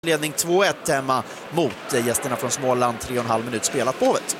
Ledning 2-1 hemma mot gästerna från Småland. 3,5 minut spelat på Hovet.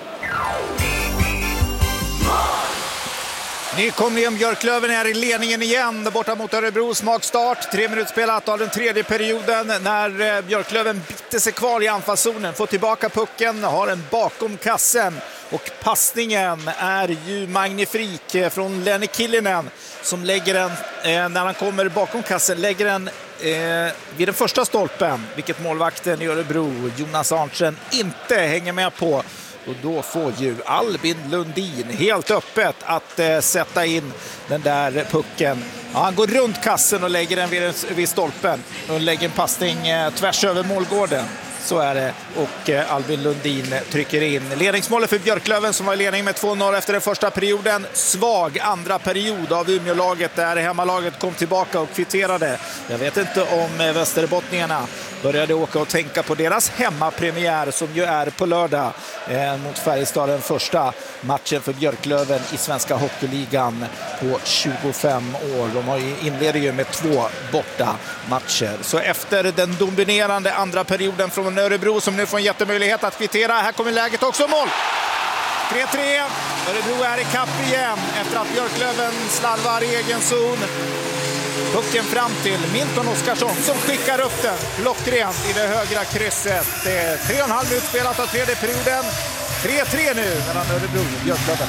Nykomlingen Björklöven är i ledningen igen borta mot Örebro. Smakstart, 3 minuter spelat av den tredje perioden när Björklöven biter sig kvar i anfallszonen. Får tillbaka pucken, har en bakom kassen och passningen är ju magnifik från Lenny Killinen som lägger den, när han kommer bakom kassen, lägger den vid den första stolpen, vilket målvakten i Örebro, Jonas Arntzen, inte hänger med på. Och då får ju Albin Lundin helt öppet att sätta in den där pucken. Ja, han går runt kassen och lägger den vid stolpen och lägger en passning tvärs över målgården. Så är det, och Albin Lundin trycker in ledningsmålet för Björklöven som var i ledning med 2-0 efter den första perioden. Svag andra period av Umeålaget där hemmalaget kom tillbaka och kvitterade. Jag vet inte om västerbottningarna började åka och tänka på deras hemmapremiär som ju är på lördag mot Färjestad, den första matchen för Björklöven i Svenska Hockeyligan på 25 år. De inleder ju med 2 borta matcher. Så efter den dominerande andra perioden från Örebro som nu får en jättemöjlighet att kvittera. Här kommer läget också, mål! 3-3. Örebro är i kapp igen efter att Björklöven slarvar i egen zon. Pucken fram till Milton Oskarsson som skickar upp den klockrent i det högra krysset. Det är 3,5 minut spelat av tredje perioden. 3-3 nu mellan Örebro och Björklöven.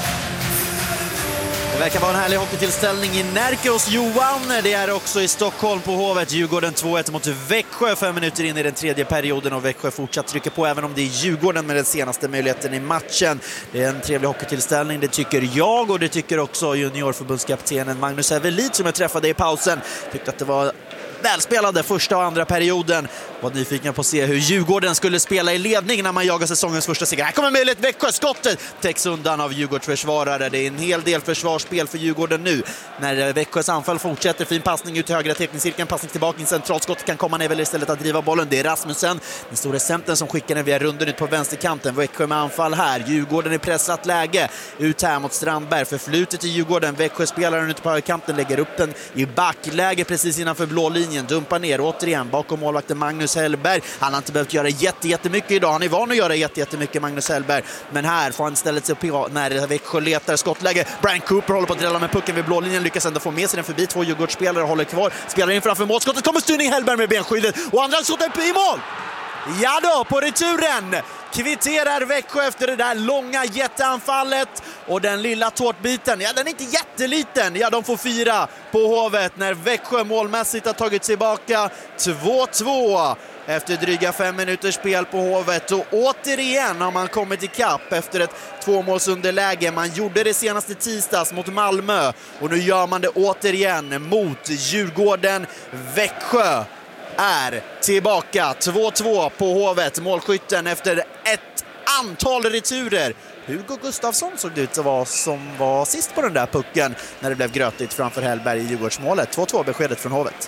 Det verkar vara en härlig hockeytillställning i Närke hos Johan. Det är också i Stockholm på Hovet. Djurgården 2-1 mot Växjö 5 minuter in i den tredje perioden. Och Växjö fortsatt trycker på även om det är Djurgården med den senaste möjligheten i matchen. Det är en trevlig hockeytillställning, det tycker jag. Och det tycker också juniorförbundskaptenen Magnus Evelit som jag träffade i pausen. Tyckte att det var välspelade första och andra perioden. Var nyfikna på att se hur Djurgården skulle spela i ledning när man jagar säsongens första seger. Här kommer möjligt Växjö, skottet täcks undan av Djurgårdsförsvarare. Det är en hel del försvarsspel för Djurgården nu. När Växjös anfall fortsätter, fin passning ut till högra teckningscirkeln, passning tillbaka in centralt, skottet kan komma ner väl istället att driva bollen. Det är Rasmussen, den stora centern som skickar den via runden ut på vänsterkanten. Växjö med anfall här, Djurgården i pressat läge. Ut här mot Strandberg, förflutet till Djurgården. Växjö-spelaren ute på högerkanten lägger upp den i backläge precis innanför blå linjen. Dumpar ner återigen bakom målvakten Magnus Hellberg. Han har inte behövt göra jättemycket idag. Han är van att göra jättemycket, Magnus Hellberg. Men här får han stället sig upp när Växjö letar skottläge. Brian Cooper håller på att drälla med pucken vid blå linjen. Lyckas ändå få med sig den förbi. 2 Djurgårdsspelare håller kvar. Spelar in framför målskottet. Kommer styrning Hellberg med benskyddet. Och andra skottet i mål! Ja då, på returen kvitterar Växjö efter det där långa jätteanfallet. Och den lilla tårtbiten, ja den är inte jätteliten. Ja, de får fira på Hovet när Växjö målmässigt har tagit tillbaka 2-2 efter dryga 5 minuters spel på Hovet. Och återigen har man kommit i kapp efter ett 2-målsunderläge. Man gjorde det senaste tisdags mot Malmö och nu gör man det återigen mot Djurgården. Växjö är tillbaka 2-2 på Hovet. Målskytten efter ett antal returer. Hugo Gustafsson såg det ut som var sist på den där pucken när det blev grötigt framför Hellberg i Djurgårdsmålet. 2-2 beskedet från Hovet.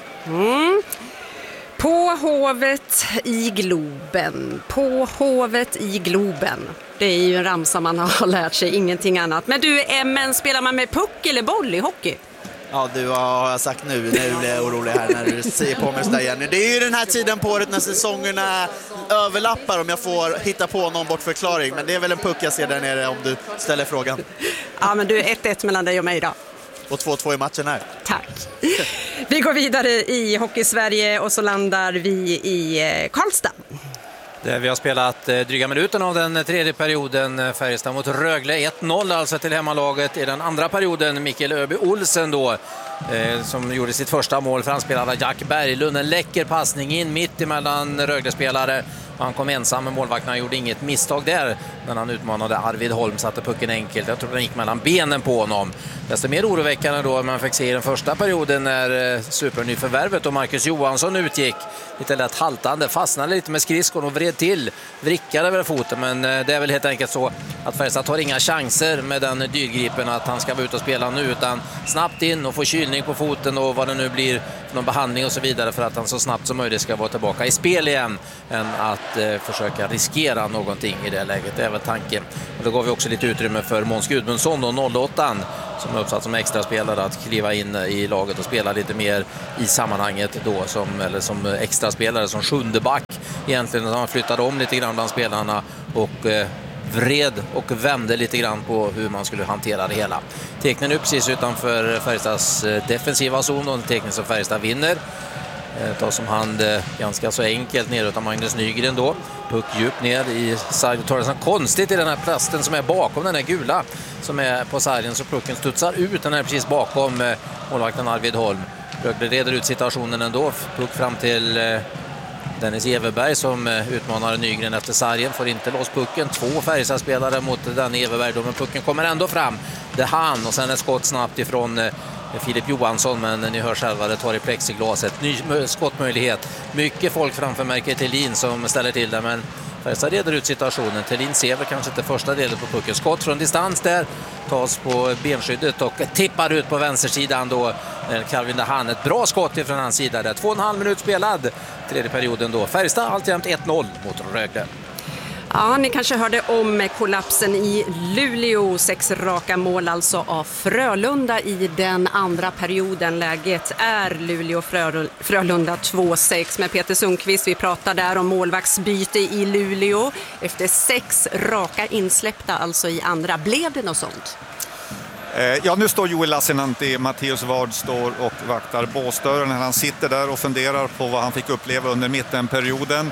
På Hovet i Globen. På Hovet i Globen. Det är ju en ramsa man har lärt sig, ingenting annat. Men du, men spelar man med puck eller boll i hockey? Ja, du har jag sagt nu blir jag orolig här när du säger på mig sådär igen. Det är ju den här tiden på året när säsongerna överlappar, om jag får hitta på någon bortförklaring. Men det är väl en puck jag ser där nere om du ställer frågan. Ja, men du är 1-1 mellan dig och mig då. Och 2-2 i matchen här. Tack. Vi går vidare i Hockey-Sverige och så landar vi i Karlstad. Vi har spelat dryga minuten av den tredje perioden. Färjestad mot Rögle 1-0 alltså till hemmalaget. I den andra perioden Mikael Öby Olsen då som gjorde sitt första mål för han spelade Jack Berglund. En läcker passning in mitt emellan Rögle-spelare. Han kom ensam med målvakten, han gjorde inget misstag där när han utmanade Arvid Holm, satte pucken enkelt. Jag tror den gick mellan benen på honom. Desto mer oroväckande då man fick se i den första perioden när supernyförvärvet och Marcus Johansson utgick. Lite lätt haltande, fastnade lite med skridskon och vred till. Vrickade väl foten, men det är väl helt enkelt så att Färjestad tar inga chanser med den dyrgripen att han ska vara ute och spela nu, utan snabbt in och få kyl filning på foten och vad det nu blir för någon behandling och så vidare för att han så snabbt som möjligt ska vara tillbaka i spel igen än att försöka riskera någonting i det läget. Det är väl tanken. Och då gav vi också lite utrymme för Måns Gudmundsson och 08 som är uppsatt som extra spelare att kliva in i laget och spela lite mer i sammanhanget då som extra spelare, som sjunde back egentligen. Han flyttade om lite grann bland spelarna och vred och vände lite grann på hur man skulle hantera det hela. Tecknen upp precis utanför Färjestads defensiva zon och en teckning som Färjestad vinner. Tar som hand ganska så enkelt ner utan Magnus Nygren då. Puck djupt ner i sargen. Tar det så konstigt i den här plasten som är bakom den här gula som är på sargen så pucken studsar ut. Den är precis bakom målvakten Arvid Holm. Rögle reder ut situationen ändå. Puck fram till Dennis Everberg som utmanar Nygren efter sargen. Får inte loss pucken. 2 Färjestadspelare mot den Everberg då, men pucken kommer ändå fram. Det är han och sen ett skott snabbt ifrån Filip Johansson, men ni hör själva det tar i plexiglaset. Ny skottmöjlighet. Mycket folk framför Märker Thelin som ställer till det, men Färjestad reder ut situationen. Thelin ser väl kanske inte första delen på pucken. Skott från distans där. Tas på benskyddet och tippar ut på vänstersidan då. Calvin Dahan. Ett bra skott ifrån hans sida där. 2,5 minut spelad. Tredje perioden då. Färjestad alltjämt 1-0 mot Rögle. Ja, ni kanske hörde om kollapsen i Luleå. 6 raka mål alltså av Frölunda i den andra perioden. Läget är Luleå-Frölunda 2-6 med Peter Sundqvist. Vi pratar där om målvaktsbyte i Luleå. Efter 6 raka insläppta alltså i andra. Blev det något sånt? Ja, nu står Joel Lassinantti, Mattias Ward står och vaktar båsdörren. Han sitter där och funderar på vad han fick uppleva under mittenperioden.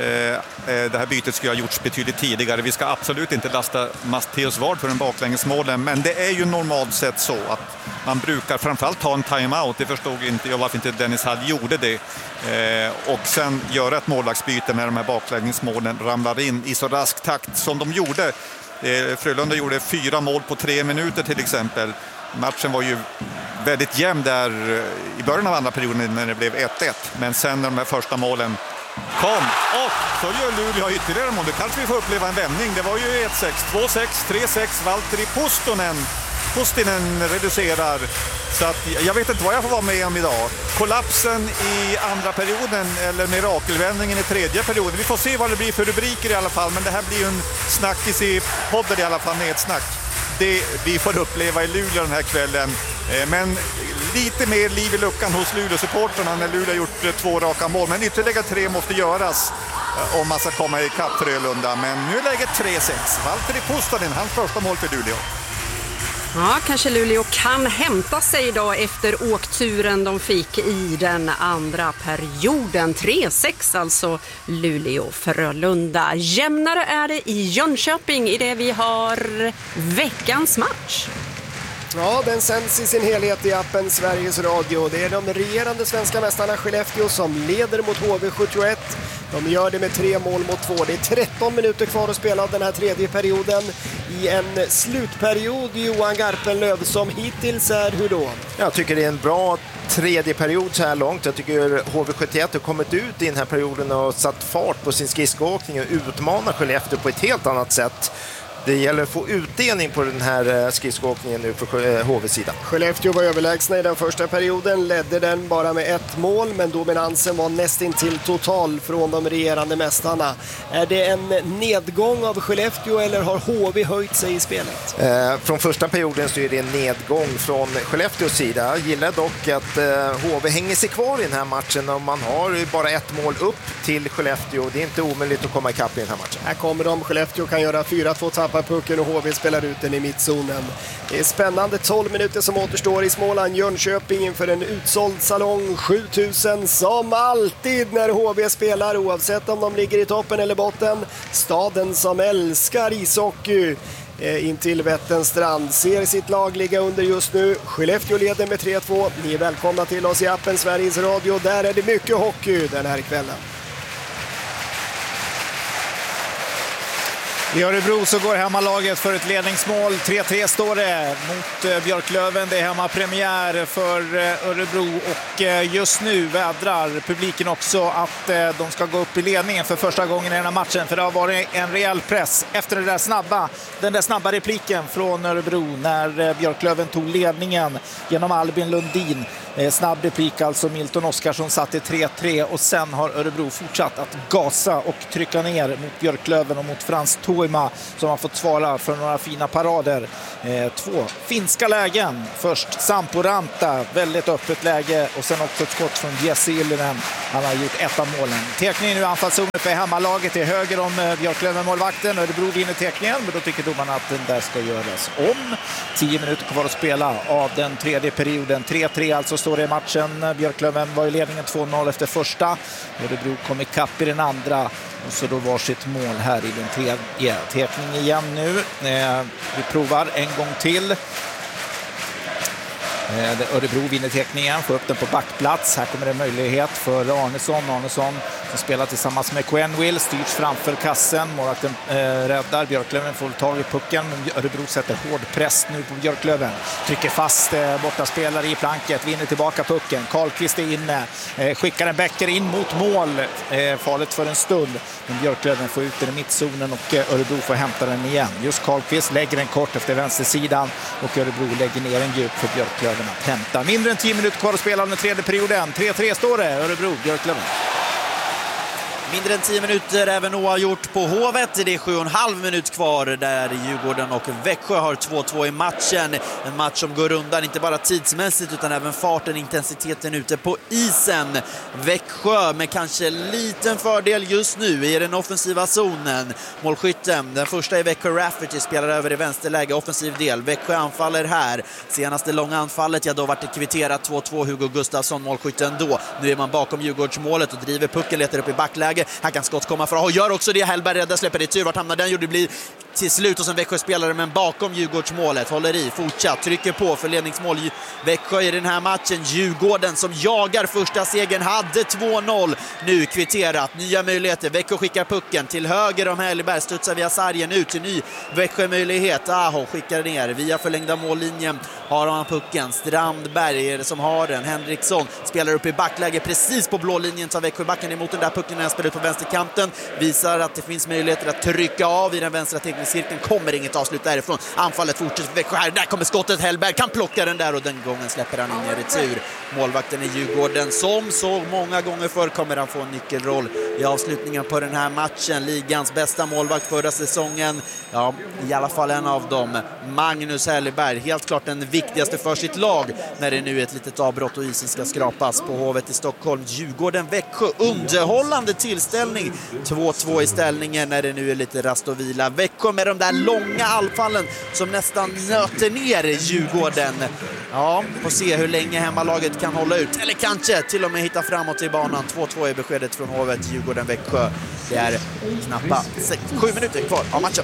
Det här bytet skulle ha gjorts betydligt tidigare. Vi ska absolut inte lasta Mattias Ward för en baklängesmålen, men det är ju normalt sett så att man brukar framförallt ta en timeout. Det förstod inte jag varför inte Dennis Hall gjorde det. Och sen göra ett målvaktsbyte när de här baklängesmålen ramlar in i så rask takt som de gjorde. Frölunda gjorde 4 mål på 3 minuter till exempel. Matchen var ju väldigt jämn där i början av andra perioden när det blev 1-1. Men sen när de här första målen kom och så gör Luleå ytterligare mål. Då kanske vi får uppleva en vändning. Det var ju 1-6, 2-6, 3-6. Valtteri Pustinen reducerar. Så att jag vet inte vad jag får vara med om idag. Kollapsen i andra perioden eller mirakelvändningen i tredje perioden. Vi får se vad det blir för rubriker i alla fall. Men det här blir ju en snackis i podden i alla fall, nedsnack. Det vi får uppleva i Luleå den här kvällen. Men lite mer liv i luckan hos Luleå-supporterna när Luleå har gjort 2 raka mål. Men ytterligare 3 måste göras om man ska komma i kapp Frölunda. Men nu är läget 3-6. Valtteri Pustinen, hans första mål för Luleå. Ja, kanske Luleå kan hämta sig då efter åkturen de fick i den andra perioden. 3-6 alltså Luleå-Frölunda. Jämnare är det i Jönköping i det vi har veckans match. Ja, den sänds i sin helhet i appen Sveriges Radio. Det är de regerande svenska mästarna Skellefteå som leder mot HV71. De gör det med 3 mål mot 2. Det är 13 minuter kvar att spela av den här tredje perioden i en slutperiod. Johan Garpenlöv, som hittills är hur då? Jag tycker det är en bra tredje period så här långt. Jag tycker HV71 har kommit ut i den här perioden och satt fart på sin skridskoåkning och utmanar Skellefteå på ett helt annat sätt. Det gäller att få utdelning på den här skridskoåkningen nu på HV-sidan. Skellefteå var överlägsna i den första perioden, ledde den bara med 1 mål, men dominansen var nästintill total från de regerande mästarna. Är det en nedgång av Skellefteå eller har HV höjt sig i spelet? Från första perioden så är det en nedgång från Skellefteås sida. Jag gillar dock att HV hänger sig kvar i den här matchen och man har bara 1 mål upp till Skellefteå. Det är inte omöjligt att komma ikapp i den här matchen. Här kommer de. Skellefteå kan göra 4-2 tappar pucken och HV spelar ut den i mittzonen. Det är spännande 12 minuter som återstår i Småland. Jönköping inför en utsåld salong. 7000 som alltid när HV spelar, oavsett om de ligger i toppen eller botten. Staden som älskar ishockey in till Vätterns strand ser sitt lag ligga under just nu. Skellefteå leder med 3-2. Ni är välkomna till oss i appen Sveriges Radio. Där är det mycket hockey den här kvällen. I Örebro så går hemmalaget för ett ledningsmål. 3-3 står det mot Björklöven. Det är hemmapremiär för Örebro och just nu vädrar publiken också att de ska gå upp i ledningen för första gången i den här matchen. För det har varit en rejäl press efter den där snabba repliken från Örebro när Björklöven tog ledningen genom Albin Lundin. Snabb replik alltså, Milton Oskarsson satte 3-3 och sen har Örebro fortsatt att gasa och trycka ner mot Björklöven och mot Frans Toima som har fått svara för några fina parader. 2 finska lägen. Först Sampo Ranta, väldigt öppet läge och sen också ett skott från Jesse Illinen. Han har gjort ett av målen. Tekningen nu anfallszonen för hemmalaget är höger om Björklöven-målvakten. Örebro vinner tekningen, men då tycker domarna att den där ska göras om. 10 minuter kvar att spela av den tredje perioden. 3-3 alltså står det i matchen. Björklöven var i ledningen 2-0 efter första. Örebro kom i kapp i den andra. Och så då var sitt mål här i den tredje. Tekning igen nu. Vi provar en gång till. Örebro vinner tekningen, får upp den på backplats. Här kommer det möjlighet för Arnesson som spelar tillsammans med Quenville, styrs framför kassen. Målvakten räddar, Björklöven får tag i pucken, men Örebro sätter hård press nu på Björklöven. Trycker fast bortaspelare i planket, vinner tillbaka pucken. Karlqvist är inne, skickar en bäcker in mot mål. Farligt för en stund, men Björklöven får ut den i mittzonen och Örebro får hämta den igen. Just Karlqvist lägger den kort efter vänstersidan och Örebro lägger ner en djup för Björklöven att hämta. Mindre än 10 minuter kvar att spela av den tredje perioden. 3-3 står det, Örebro, Björklöven. Mindre än 10 minuter även oavgjort på Hovet. Det är 7,5 minut kvar där Djurgården och Växjö har 2-2 i matchen. En match som går undan inte bara tidsmässigt utan även farten, intensiteten ute på isen. Växjö med kanske liten fördel just nu i den offensiva zonen. Målskytten, den första i Växjö, Rafferty, spelar över i vänsterläge, offensiv del. Växjö anfaller här. Senaste långa anfallet, ja då vart det kvitterat 2-2. Hugo Gustafsson, målskytten då. Nu är man bakom Djurgårdsmålet och driver pucken, letar upp i backläge. Här kan skott komma från och gör också det. Hellberg räddar, släpper det tur. Vart hamnar den? Det blir till slut och sen Växjö spelare men bakom Djurgårdsmålet. Håller i, fortsatt, trycker på för ledningsmål. Växjö i den här matchen. Djurgården som jagar första segern hade 2-0. Nu kvitterat. Nya möjligheter. Växjö skickar pucken till höger om Hellberg. Studsar via sargen ut till ny Växjö-möjlighet. Aho skickar ner via förlängda mållinjen. Har han pucken. Strandberg är det som har den. Henriksson spelar upp i backläge precis på blå linjen. Tar Växjö backen emot den där pucken när han spelar ut på vänsterkanten. Visar att det finns möjligheter att trycka av i den vänstra teknikcirkeln. Kommer inget avslut därifrån. Anfallet fortsätter för Växjö här. Där kommer skottet. Hellberg kan plocka den där och den gången släpper han in i retur. Målvakten i Djurgården som så många gånger förr kommer han få en nyckelroll i avslutningen på den här matchen. Ligans bästa målvakt förra säsongen. Ja, i alla fall en av dem. Magnus Hellberg. Helt klart den viktigaste för sitt lag när det nu är ett litet avbrott och isen ska skrapas på Hovet i Stockholm. Djurgården, Växjö. Underhållande tillställning. 2-2 i ställningen när det nu är lite rast och vila. Växjö med de där långa anfallen som nästan nöter ner Djurgården. Ja, får se hur länge hemmalaget kan hålla ut. Eller kanske till och med hitta framåt i banan. 2-2 är beskedet från Hovet. Djurgården, Växjö. Det är knappt 7 minuter kvar av matchen.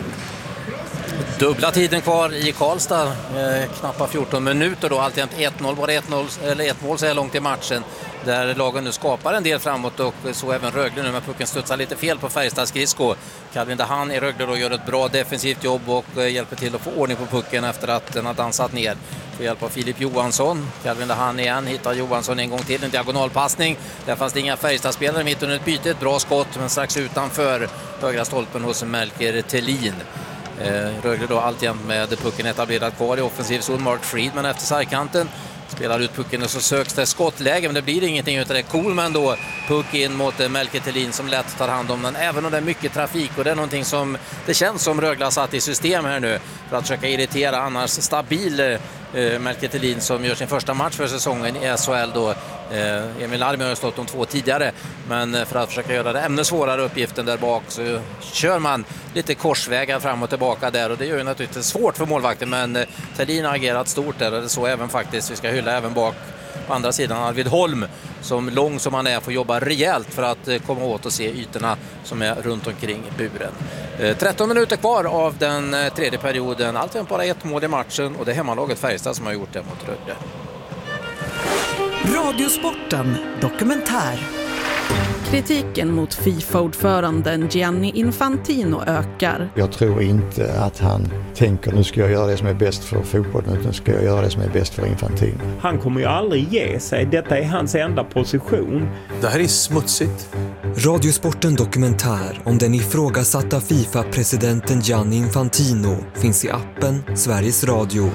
Dubbla tiden kvar i Karlstad, knappt 14 minuter då, alltid 1-0, bara 1-0 eller 1 mål så här långt i matchen där lagen nu skapar en del framåt och så även Rögle nu med pucken studsar lite fel på Färjestads skridsko. Calvin Dahan i Rögle då gör ett bra defensivt jobb och hjälper till att få ordning på pucken efter att den har dansat ner. Får hjälp av Filip Johansson. Calvin Dahan igen, hittar Johansson en gång till, en diagonalpassning. Där fanns det inga Färjestadsspelare mitt under ett byte, ett bra skott men strax utanför högra stolpen hos Melker Thelin. Rögle då alltjämt med pucken etablerad kvar i offensiv zon. Mark Friedman efter sargkanten spelar ut pucken och så söks det skottläge, men det blir ingenting utav det. Coolman då, puck in mot Melker Thelin som lätt tar hand om den, även om det är mycket trafik och det är någonting som det känns som Rögle har satt i system här nu för att försöka irritera annars stabil Melker Thelin som gör sin första match för säsongen i SHL då. Emil Armi har stått de 2 tidigare, men för att försöka göra det ännu svårare uppgiften där bak så kör man lite korsvägar fram och tillbaka där och det gör ju naturligtvis svårt för målvakten, men Thelin har agerat stort där och det så även faktiskt, vi ska hylla även bak på andra sidan Arvid Holm som lång som han är får jobba rejält för att komma åt och se ytorna som är runt omkring buren. 13 minuter kvar av den tredje perioden, alltid bara 1 mål i matchen och det är hemmalaget Färjestad som har gjort det mot Rögle. Radiosporten dokumentär. Kritiken mot FIFA-ordföranden Gianni Infantino ökar. Jag tror inte att han tänker nu ska jag göra det som är bäst för fotbollen, utan ska jag göra det som är bäst för Infantino. Han kommer ju aldrig ge sig. Detta är hans enda position. Det här är smutsigt. Radiosporten Dokumentär om den ifrågasatta FIFA-presidenten Gianni Infantino finns i appen Sveriges Radio.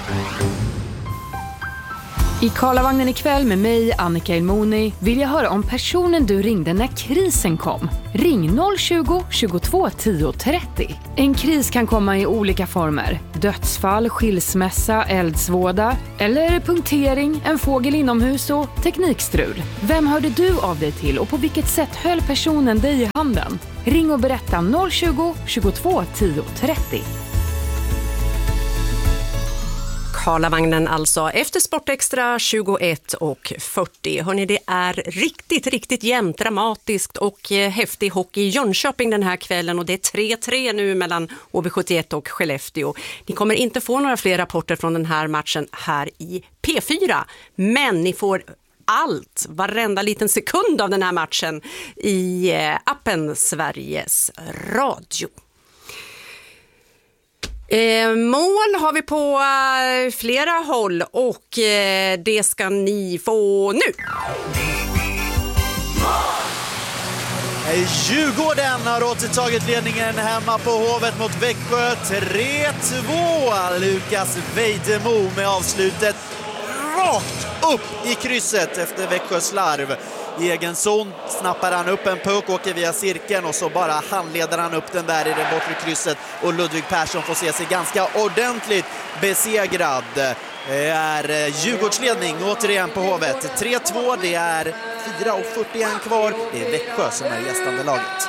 I Karlavagnen ikväll med mig, Annika Elmoni, vill jag höra om personen du ringde när krisen kom. Ring 020 22 10 30. En kris kan komma i olika former. Dödsfall, skilsmässa, eldsvåda eller punktering, en fågel inomhus och teknikstrul. Vem hörde du av dig till och på vilket sätt höll personen dig i handen? Ring och berätta 020 22 10 30. Karlavagnen alltså efter Sportextra 21:40. Hörrni, det är riktigt jämnt, dramatiskt och häftig hockey i Jönköping den här kvällen och det är 3-3 nu mellan HV71 och Skellefteå. Ni kommer inte få några fler rapporter från den här matchen här i P4, men ni får varenda liten sekund av den här matchen i appen Sveriges Radio. Mål har vi på flera håll och det ska ni få nu. Djurgården har återtagit ledningen hemma på Hovet mot Växjö. 3-2. Lukas Vejdemo med avslutet rakt upp i krysset efter Växjös slarv. I egen zon snappar han upp en puck, åker via cirkeln och så bara handleder han upp den där i det bortre krysset och Ludvig Persson får se sig ganska ordentligt besegrad. Det är Djurgårdsledning återigen på Hovet. 3-2, det är 4:41 kvar. Det är Växjö som är gästande laget.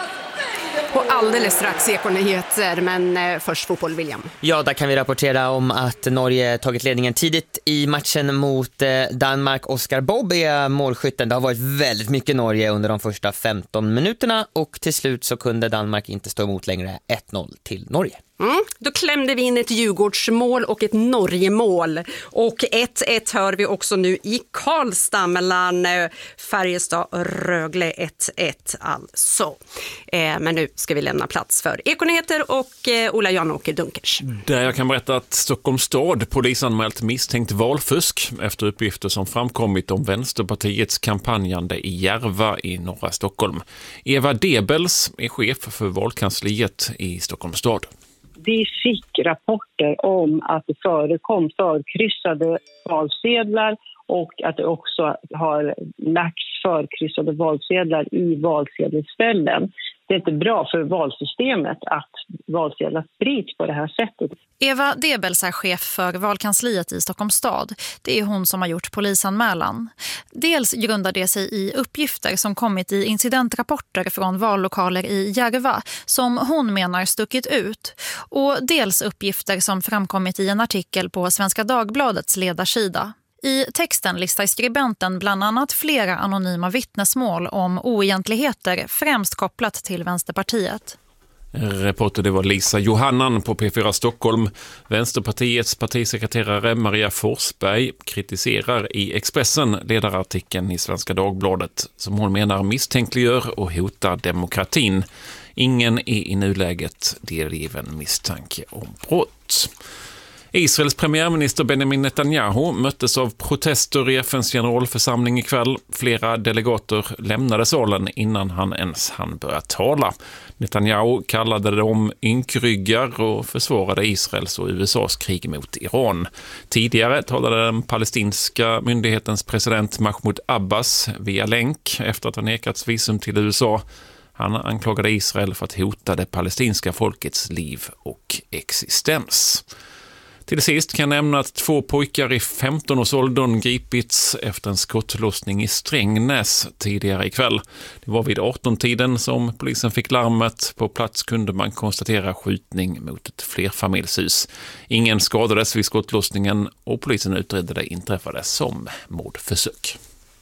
Och alldeles strax ekonyheter, men först fotboll, William. Ja, där kan vi rapportera om att Norge tagit ledningen tidigt i matchen mot Danmark. Oscar Bobb är målskytten. Det har varit väldigt mycket Norge under de första 15 minuterna och till slut så kunde Danmark inte stå emot längre. 1-0 till Norge. Då klämde vi in ett Djurgårdsmål och ett Norgemål. Och 1-1 hör vi också nu i Karlstad mellan Färjestad och Rögle. 1-1 alltså. Men nu ska vi lämna plats för ekonyheter och Ola Janåker Dunkers. Där jag kan berätta att Stockholms stad polisanmält misstänkt valfusk efter uppgifter som framkommit om Vänsterpartiets kampanjande i Järva i norra Stockholm. Eva Debels är chef för valkansliet i Stockholms stad. Vi fick rapporter om att det förekom förkryssade valsedlar och att det också har lagts förkryssade valsedlar i valsedelsställen. Det är inte bra för valsystemet att valsedlar sprids på det här sättet. Eva Debels är chef för valkansliet i Stockholms stad. Det är hon som har gjort polisanmälan. Dels grundar det sig i uppgifter som kommit i incidentrapporter från vallokaler i Järva som hon menar stuckit ut. Och dels uppgifter som framkommit i en artikel på Svenska Dagbladets ledarsida. I texten listar skribenten bland annat flera anonyma vittnesmål om oegentligheter främst kopplat till Vänsterpartiet. Reporter det var Lisa Johannan på P4 Stockholm. Vänsterpartiets partisekreterare Maria Forsberg kritiserar i Expressen ledarartikeln i Svenska Dagbladet som hon menar misstänkliggör och hotar demokratin. Ingen är i nuläget delgiven misstanke om brott. Israels premiärminister Benjamin Netanyahu möttes av protester i FNs generalförsamling ikväll. Flera delegater lämnade salen innan han ens hann börja tala. Netanyahu kallade dem ynkryggar och försvarade Israels och USAs krig mot Iran. Tidigare talade den palestinska myndighetens president Mahmoud Abbas via länk efter att han nekats visum till USA. Han anklagade Israel för att hota det palestinska folkets liv och existens. Till sist kan jag nämna att 2 pojkar i 15-årsåldern gripits efter en skottlossning i Strängnäs tidigare ikväll. Det var vid 18-tiden som polisen fick larmet. På plats kunde man konstatera skjutning mot ett flerfamiljshus. Ingen skadades vid skottlossningen och polisen utredde det inträffade som mordförsök.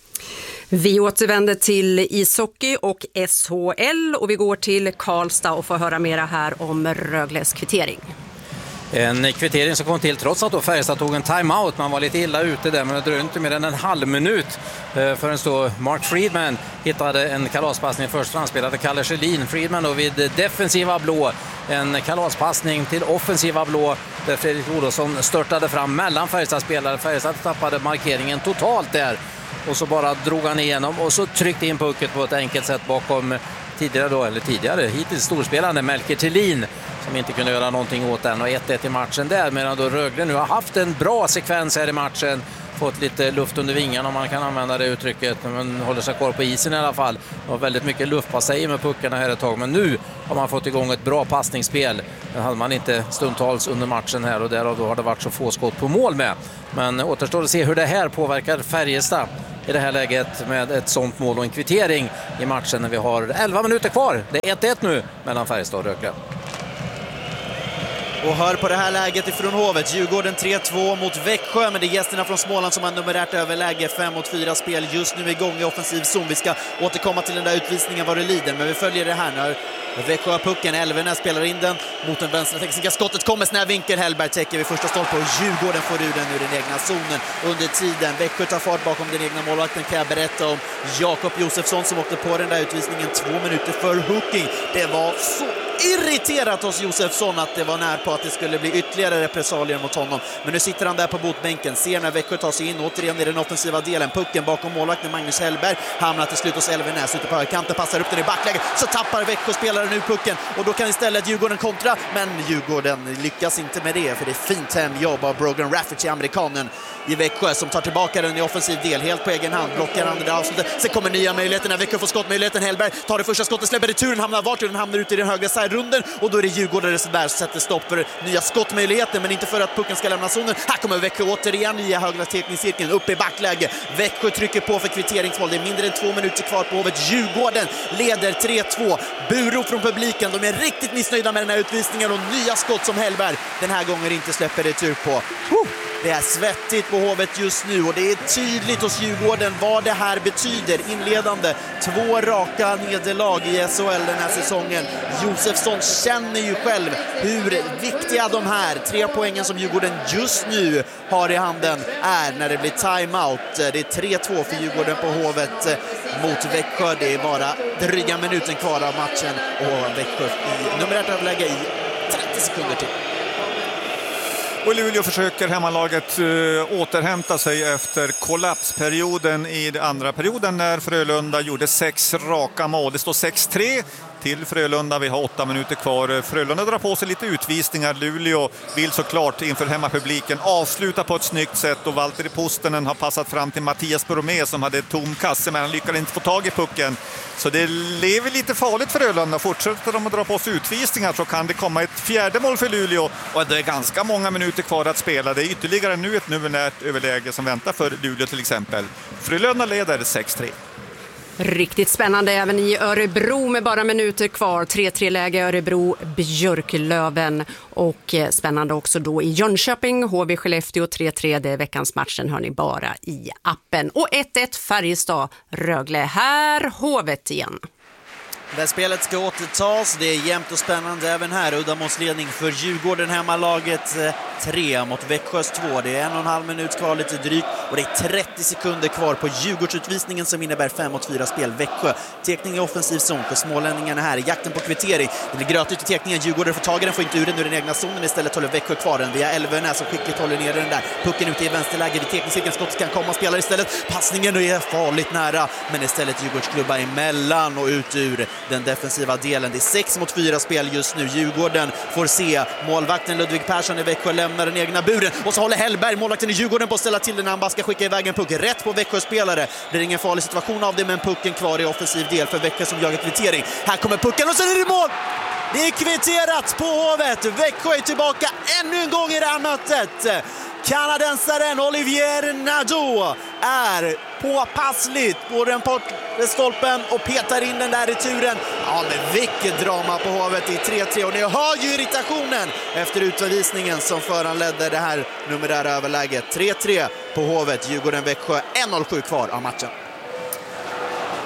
Vi återvänder till ishockey och SHL och vi går till Karlstad och får höra mera här om Rögles kvittering. En kvittering som kom till trots att då Färjestad tog en timeout. Man var lite illa ute där, men det dröjde inte mer än en halv minut förrän då Mark Friedman hittade en kalaspassning. Först framspelade Kalle Schelin. Friedman då vid defensiva blå. En kalaspassning till offensiva blå där Fredrik Olofsson störtade fram mellan Färjestad-spelare. Färjestad tappade markeringen totalt där. Och så bara drog han igenom och så tryckte in pucket på ett enkelt sätt bakom tidigare, hittills storspelande Melker Thelin som inte kunde göra någonting åt den, och 1-1 i matchen där, medan då Rögle nu har haft en bra sekvens här i matchen, fått lite luft under vingarna om man kan använda det uttrycket, men håller sig kvar på isen i alla fall. Det var väldigt mycket luftpassa i med puckarna här ett tag, men nu har man fått igång ett bra passningsspel. Det hade man inte stundtals under matchen här, och därav då har det varit så få skott på mål med. Men återstår att se hur det här påverkar Färjestad i det här läget med ett sånt mål och en kvittering i matchen när vi har 11 minuter kvar. Det är 1-1 nu mellan Färjestad och Rögle. Och hör på det här läget ifrån Hovet. Djurgården 3-2 mot Växjö, men det är gästerna från Småland som har numerärt överläge. 5-4 spel just nu igång i offensiv zon. Vi ska återkomma till den där utvisningen vad det lider, men vi följer det här när Växjö har pucken. Elvenäs spelar in den mot den vänstra tekniska skottet. Kommer snäv vinkel. Hellberg täcker vid första stolpen och Djurgården får ur den ur den egna zonen. Under tiden Växjö tar fart bakom den egna målvakten. Kan jag berätta om Jakob Josefsson som åkte på den där utvisningen 2 minuter för hooking. Det var så irriterat hos Josefsson att det var när på att det skulle bli ytterligare repressalier mot honom. Men nu sitter han där på botbänken. Ser när Växjö tar sig in återigen i den offensiva delen. Pucken bakom målvakten Magnus Hellberg hamnar till slut hos Elvenäs ute på högerkanten, passar upp den i backläget. Så tappar Växjö-spelaren nu pucken och då kan istället Djurgården kontra. Men Djurgården lyckas inte med det, för det är fint hemjobb av Brogan Rafferty, amerikanen i Växjö, som tar tillbaka den i offensiv del helt på egen hand, blockar han det där avslutet. Sen kommer nya möjligheter när Växjö får skottmöjligheten. Hellberg tar det första skottet, släpper returen, hamnar vart den hamnar ute i den högra siderunden, och då är det Djurgården som där sätter stopp för nya skottmöjligheter, men inte för att pucken ska lämna zonen. Här kommer Växjö återigen i högra tekningscirkeln, upp i backläge. Växjö trycker på för kvitteringsmål. Det är mindre än 2 minuter kvar på Hovet. Djurgården leder 3-2. Buro från publiken. De är riktigt missnöjda med den här utvisningen, och nya skott som Hellberg den här gången inte släpper retur på. Det är svettigt på Hovet just nu, och det är tydligt hos Djurgården vad det här betyder. Inledande 2 raka nederlag i SHL den här säsongen. Josefsson känner ju själv hur viktiga de här 3 poängen som Djurgården just nu har i handen är när det blir timeout. Det är 3-2 för Djurgården på Hovet mot Växjö. Det är bara dryga minuten kvar av matchen, och Växjö i numerärt överläge i 30 sekunder till. Och Luleå försöker hemmalaget återhämta sig efter kollapsperioden i den andra perioden när Frölunda gjorde 6 raka mål. Det står 6-3 till Frölunda. Vi har 8 minuter kvar. Frölunda drar på sig lite utvisningar. Luleå vill såklart inför hemmapubliken avsluta på ett snyggt sätt, och Valtteri Puustinen har passat fram till Mattias Bromé som hade tom kasse, men han lyckades inte få tag i pucken. Så det lever lite farligt för Frölunda. Fortsätter de att dra på sig utvisningar så kan det komma ett fjärde mål för Luleå, och det är ganska många minuter kvar att spela. Det är ytterligare nu ett numerärt överläge som väntar för Luleå till exempel. Frölunda leder 6-3. Riktigt spännande även i Örebro med bara minuter kvar. 3-3-läge Örebro, Björklöven, och spännande också då i Jönköping, HV Skellefteå 3-3. Det är veckans matchen, hör ni bara i appen. Och 1-1 Färjestad, Rögle. Här Hovet igen. Där spelet ska återtas. Det är jämnt och spännande även här. Uddamålsledning för Djurgården, hemmalaget 3 mot Växjös 2. Det är 1,5 minut kvar lite drygt, och det är 30 sekunder kvar på Djurgårdsutvisningen som innebär 5-4 spel. Växjö, tekning i offensiv zon för smålänningarna här. Jakten på kvittering. Det blir grötigt i tekningen. Djurgården får tag i den, får inte ur den ur den egna zonen. Istället håller Växjö kvar den via Elvenäs som skickligt håller ner den där. Pucken ute i vänsterläge vid tekningscirkeln. Skottet kan komma, spelar istället. Passningen är farligt nära, men istället Djurgårdsklubba emellan och ut ur den defensiva delen. Det är 6-4 spel just nu. Djurgården får se målvakten Ludvig Persson i Växjö lämna den egna buren, och så håller Hellberg, målvakten i Djurgården, på att ställa till den när han bara ska skicka iväg en puck rätt på Växjö-spelare. Det är ingen farlig situation av det, men pucken kvar i offensiv del för Växjö som jagar kvittering. Här kommer pucken och så är det mål! Det är kvitterat på Hovet. Växjö är tillbaka ännu en gång i det här mötet. Kanadensaren Olivier Nadeau är påpassligt på den stolpen och petar in den där returen. Ja, men vilket drama på Hovet i 3-3, och ni hör ju irritationen efter utvisningen som föranledde det här numerära överläget. 3-3 på Hovet, Djurgården-Växjö, 1:07 kvar av matchen.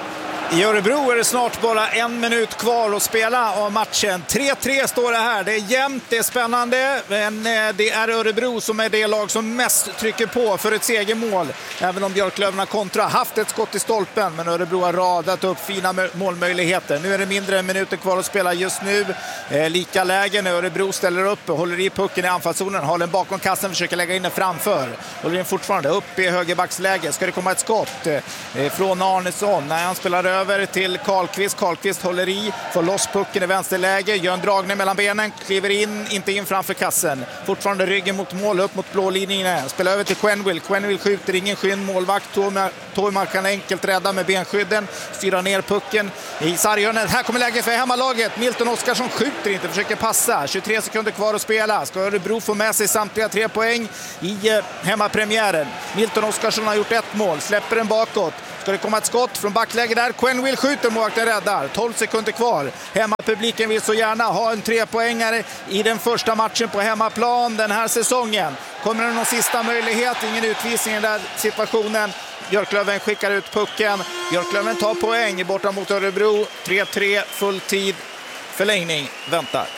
I Örebro är det snart bara 1 minut kvar att spela av matchen. 3-3 står det här. Det är jämnt, det är spännande. Men det är Örebro som är det lag som mest trycker på för ett segermål. Även om Björklöven har kontra haft ett skott i stolpen. Men Örebro har radat upp fina målmöjligheter. Nu är det mindre än minuter kvar att spela just nu. Lika lägen. Örebro ställer upp och håller i pucken i anfallszonen. Håller den bakom kassen, försöker lägga in den framför. Håller den fortfarande upp i högerbacksläge. Ska det komma ett skott från Arnesson när han spelar över till Karlqvist. Karlqvist håller i, får loss pucken i vänsterläge, gör en dragning mellan benen, kliver in, inte in framför kassen. Fortfarande ryggen mot mål, upp mot blå linjen. Spelar över till Quenneville. Quenneville skjuter, ingen skinn, målvakt. Toimark kan enkelt rädda med benskydden. Styrar ner pucken i sarghörnet. Här kommer läge för hemmalaget. Milton Oskarsson skjuter inte, försöker passa. 23 sekunder kvar att spela. Ska Örebro få med sig samtliga 3 poäng i hemmapremiären. Milton Oskarsson har gjort 1 mål, släpper den bakåt. Ska det komma ett skott från backläge där? Quenneville skjuter, målvakten räddar. 12 sekunder kvar. Hemmapubliken vill så gärna ha en 3-poängare i den första matchen på hemmaplan den här säsongen. Kommer det någon sista möjlighet? Ingen utvisning i den där situationen. Björklöven skickar ut pucken. Björklöven tar poäng borta mot Örebro. 3-3, full tid. Förlängning väntar.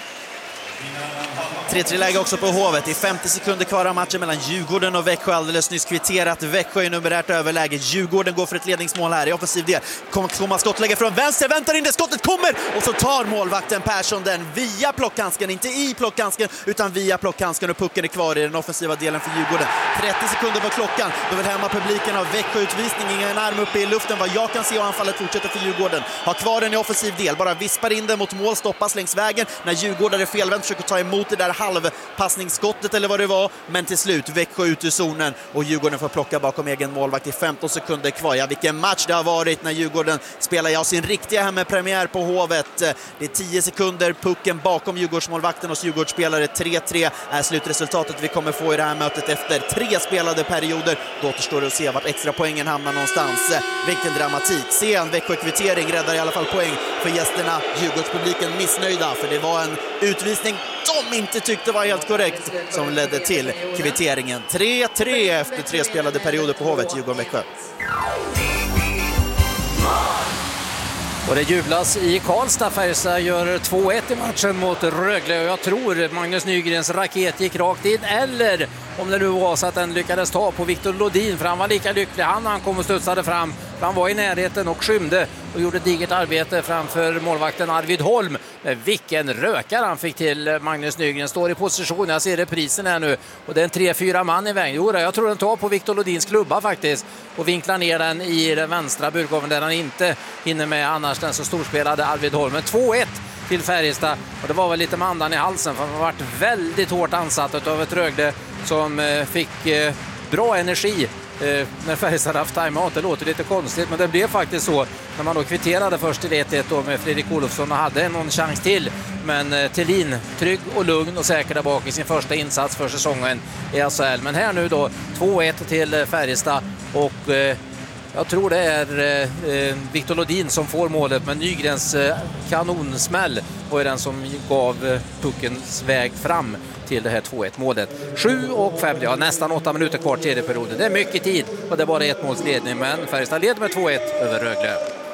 3-3-läge också på Hovet. I 50 sekunder kvar av matchen mellan Djurgården och Växjö. Alldeles nyss kvitterat. Växjö är numerärt överläge. Djurgården går för ett ledningsmål här i offensiv del. Kommer komma skottläge från vänster. Väntar in det. Skottet kommer! Och så tar målvakten Persson den via plockhandsken. Inte i plockhandsken utan via plockhandsken. Och pucken är kvar i den offensiva delen för Djurgården. 30 sekunder på klockan. Då vill hemma publiken ha Växjö-utvisning. Ingen arm uppe i luften. Vad jag kan se och anfallet fortsätter för Djurgården. Har kvar den i offensiv del. Bara vispar in den mot mål. Stoppas längs vägen. När Djurgården är felvänt försöker ta emot det där halvpassningsskottet eller vad det var, men till slut Växjö ut ur zonen och Djurgården får plocka bakom egen målvakt i 15 sekunder kvar. Ja, vilken match det har varit när Djurgården spelar sin riktiga hemmapremiär på Hovet. Det är 10 sekunder, pucken bakom Djurgårdsmålvakten hos Djurgårdsspelare. 3-3 är slutresultatet vi kommer få i det här mötet efter 3 spelade perioder. Då återstår det att se vart extra poängen hamnar någonstans. Vilken dramatik. Sen Växjö-kvittering räddar i alla fall poäng för gästerna. Djurgårdspubliken missnöjda för det var en utvisning de inte tyckte var helt korrekt som ledde till kvitteringen. 3-3 efter 3 spelade perioder på Hovet, Djurgården-Växjö. Och det jublas i Karlstad. Färjestad gör 2-1 i matchen mot Rögle och jag tror Magnus Nygrens raket gick rakt in, eller om det nu var så att den lyckades ta på Victor Lodin, för han var lika lycklig han kom och studsade fram, för han var i närheten och skymde och gjorde digert arbete framför målvakten Arvid Holm. Men vilken rökare han fick till. Magnus Nygren står i position, jag ser reprisen här nu och det är en 3-4 man i vägen. Jo, jag tror den tar på Victor Lodins klubba faktiskt och vinklar ner den i den vänstra burgåven där han inte hinner med annars den så storspelade Arvid Holm. Men 2-1 till Färjestad och det var väl lite med andan i halsen för han har varit väldigt hårt ansatt av ett Rögle som fick bra energi när Färjestad haft timeout. Det låter lite konstigt, men det blev faktiskt så när man då kvitterade först till 1-1 då med Fredrik Olofsson och hade någon chans till. Men Thelin trygg och lugn och säker där bak i sin första insats för säsongen i SHL. Men här nu då 2-1 till Färjestad och jag tror det är Victor Lodin som får målet, men Nygrens kanonsmäll var den som gav puckens väg fram till det här 2-1 målet. 7-5, ja, nästan 8 minuter kvar till perioden. Det är mycket tid och det är bara 1 målsledning, men Färjestad leder med 2-1 över Rögle.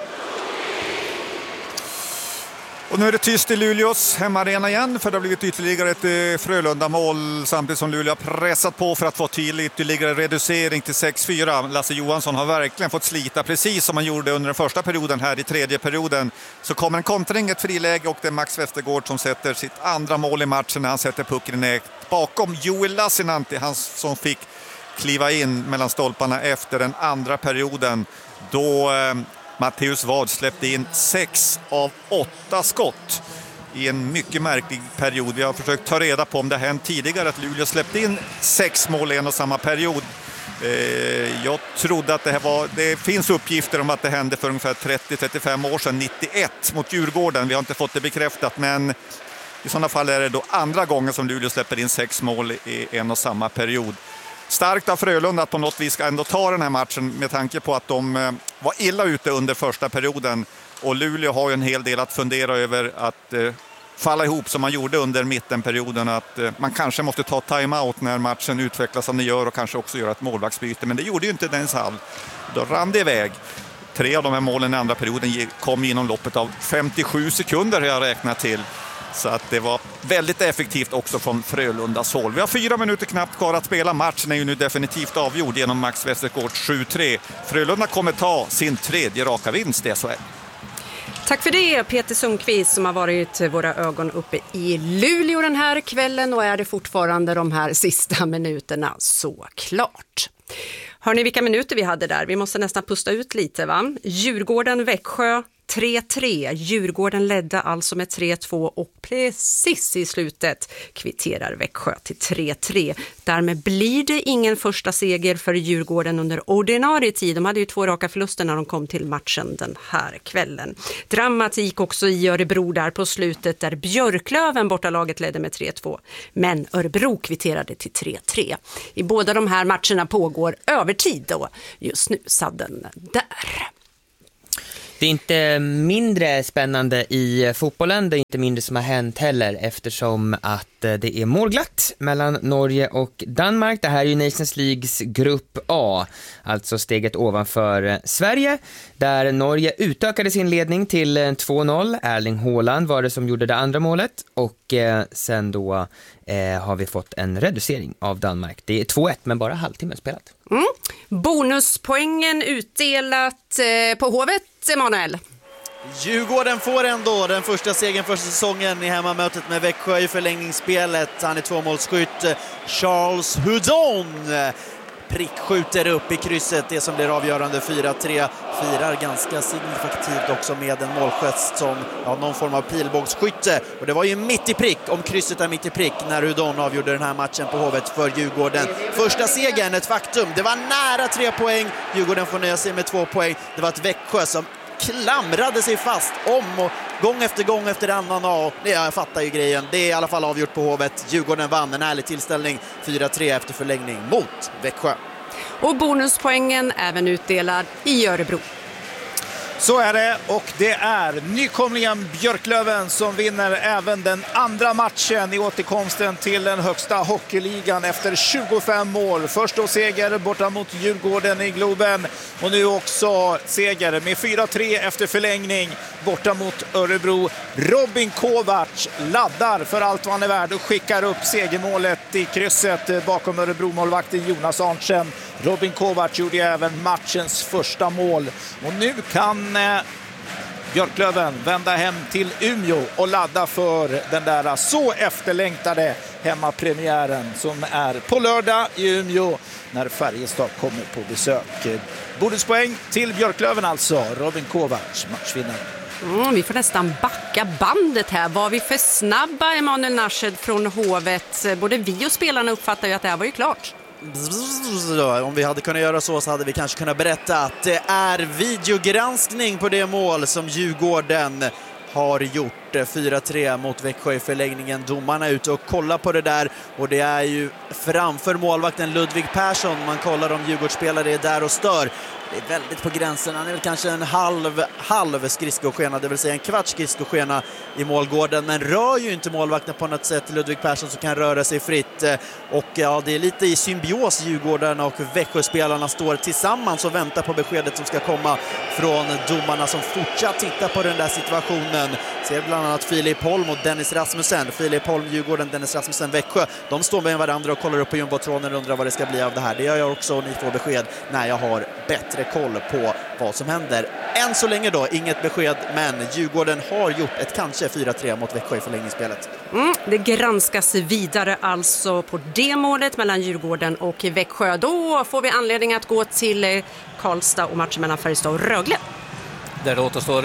Och nu är det tyst i Luleås hemmaarena igen, för det har blivit ytterligare ett Frölunda-mål samtidigt som Luleå har pressat på för att få till ytterligare reducering till 6-4. Lasse Johansson har verkligen fått slita precis som han gjorde under den första perioden här i tredje perioden. Så kommer en kontring, ett friläge och det är Max Westergård som sätter sitt andra mål i matchen när han sätter pucken i nät bakom Joel Lassinantti, han som fick kliva in mellan stolparna efter den andra perioden då Matteus Wad släppte in 6 av 8 skott i en mycket märklig period. Vi har försökt ta reda på om det hänt tidigare att Luleå släppte in 6 mål i en och samma period. Jag trodde att det finns uppgifter om att det hände för ungefär 30-35 år sedan, 91 mot Djurgården. Vi har inte fått det bekräftat, men i sådana fall är det då andra gången som Luleå släpper in 6 mål i en och samma period. Starkt av Frölunda att på något vis ska ändå ta den här matchen med tanke på att de var illa ute under första perioden. Och Luleå har ju en hel del att fundera över att falla ihop som man gjorde under mittenperioden. Att man kanske måste ta timeout när matchen utvecklas som det gör och kanske också göra ett målvaktsbyte. Men det gjorde ju inte Dennis Hall. Då rann det iväg. 3 av de här målen i andra perioden kom inom loppet av 57 sekunder har jag räknat till. Så att det var väldigt effektivt också från Frölundas håll. Vi har 4 minuter knappt kvar att spela. Matchen är ju nu definitivt avgjord genom Max Westergaards 7-3. Frölunda kommer ta sin 3:e raka vinst i SHL. Tack för det, Peter Sundqvist, som har varit våra ögon uppe i Luleå den här kvällen och är det fortfarande de här sista minuterna, såklart. Hör ni vilka minuter vi hade där? Vi måste nästan pusta ut lite, va? Djurgården-Växjö 3-3. Djurgården ledde alltså med 3-2 och precis i slutet kvitterar Växjö till 3-3. Därmed blir det ingen första seger för Djurgården under ordinarie tid. De hade ju 2 raka förluster när de kom till matchen den här kvällen. Dramatik också i Örebro där på slutet där Björklöven bortalaget ledde med 3-2. Men Örebro kvitterade till 3-3. I båda de här matcherna pågår övertid då. Just nu sadden där. Det är inte mindre spännande i fotbollen, det är inte mindre som har hänt heller eftersom att det är målglatt mellan Norge och Danmark. Det här är ju Nations Leagues grupp A, alltså steget ovanför Sverige, där Norge utökade sin ledning till 2-0. Erling Haaland var det som gjorde det andra målet och sen då har vi fått en reducering av Danmark. Det är 2-1 men bara halvtimme spelat. Bonuspoängen utdelat på Hovet, Emanuel. Djurgården får ändå den första segern för säsongen i hemmamötet med Växjö i förlängningsspelet. Han är 2-målsskytt. Charles Hudon prickskjuter upp i krysset, det som blir avgörande 4-3. Firar ganska signifikativt också med en målgest som någon form av pilbågsskytte. Och det var ju mitt i prick, om krysset är mitt i prick, när Hudon avgjorde den här matchen på Hovet för Djurgården. Första segern, ett faktum. Det var nära 3 poäng. Djurgården får nöja sig med 2 poäng. Det var ett Växjö som klamrade sig fast om och gång efter annan. Jag fattar ju grejen. Det är i alla fall avgjort på Hovet. Djurgården vann en ärlig tillställning 4-3 efter förlängning mot Växjö. Och bonuspoängen även utdelad i Örebro. Så är det, och det är nykomlingen Björklöven som vinner även den andra matchen i återkomsten till den högsta hockeyligan efter 25 mål. Först då seger borta mot Djurgården i Globen och nu också seger med 4-3 efter förlängning borta mot Örebro. Robin Kovacs laddar för allt vad han är värd och skickar upp segermålet i krysset bakom Örebro-målvakten Jonas Arntzen. Robin Kovacs gjorde även matchens första mål och nu kan Björklöven vända hem till Umeå och ladda för den där så efterlängtade hemmapremiären som är på lördag i Umeå när Färjestad kommer på besök. Bonuspoäng till Björklöven alltså. Robin Kovacs, matchvinnare. Vi får nästan backa bandet här. Var vi för snabba, Emanuel Nasched från Hovet? Både vi och spelarna uppfattar ju att det här var ju klart. Om vi hade kunnat göra så hade vi kanske kunnat berätta att det är videogranskning på det mål som Djurgården har gjort. 4-3 mot Växjö i förlängningen. Domarna är ute och kollar på det där och det är ju framför målvakten Ludvig Persson. Man kollar om Djurgårdsspelare är där och stör. Det är väldigt på gränsen. Han är väl kanske en halv skridskoskena, det vill säga en kvarts skridskoskena i målgården, men rör ju inte målvakten på något sätt. Ludvig Persson som kan röra sig fritt och det är lite i symbios. Djurgården och Växjöspelarna står tillsammans och väntar på beskedet som ska komma från domarna som fortsatt tittar på den där situationen. Ser bland annat Filip Holm och Dennis Rasmussen. Filip Holm, Djurgården, Dennis Rasmussen, Växjö. De står med varandra och kollar upp på jumbotronen och undrar vad det ska bli av det här. Det gör jag också och ni får besked när jag har bättre koll på vad som händer. Än så länge då, inget besked, men Djurgården har gjort ett kanske 4-3 mot Växjö i förlängningsspelet. Det granskas vidare alltså på det målet mellan Djurgården och Växjö. Då får vi anledning att gå till Karlstad och matchen mellan Färjestad och Rögle. Där återstår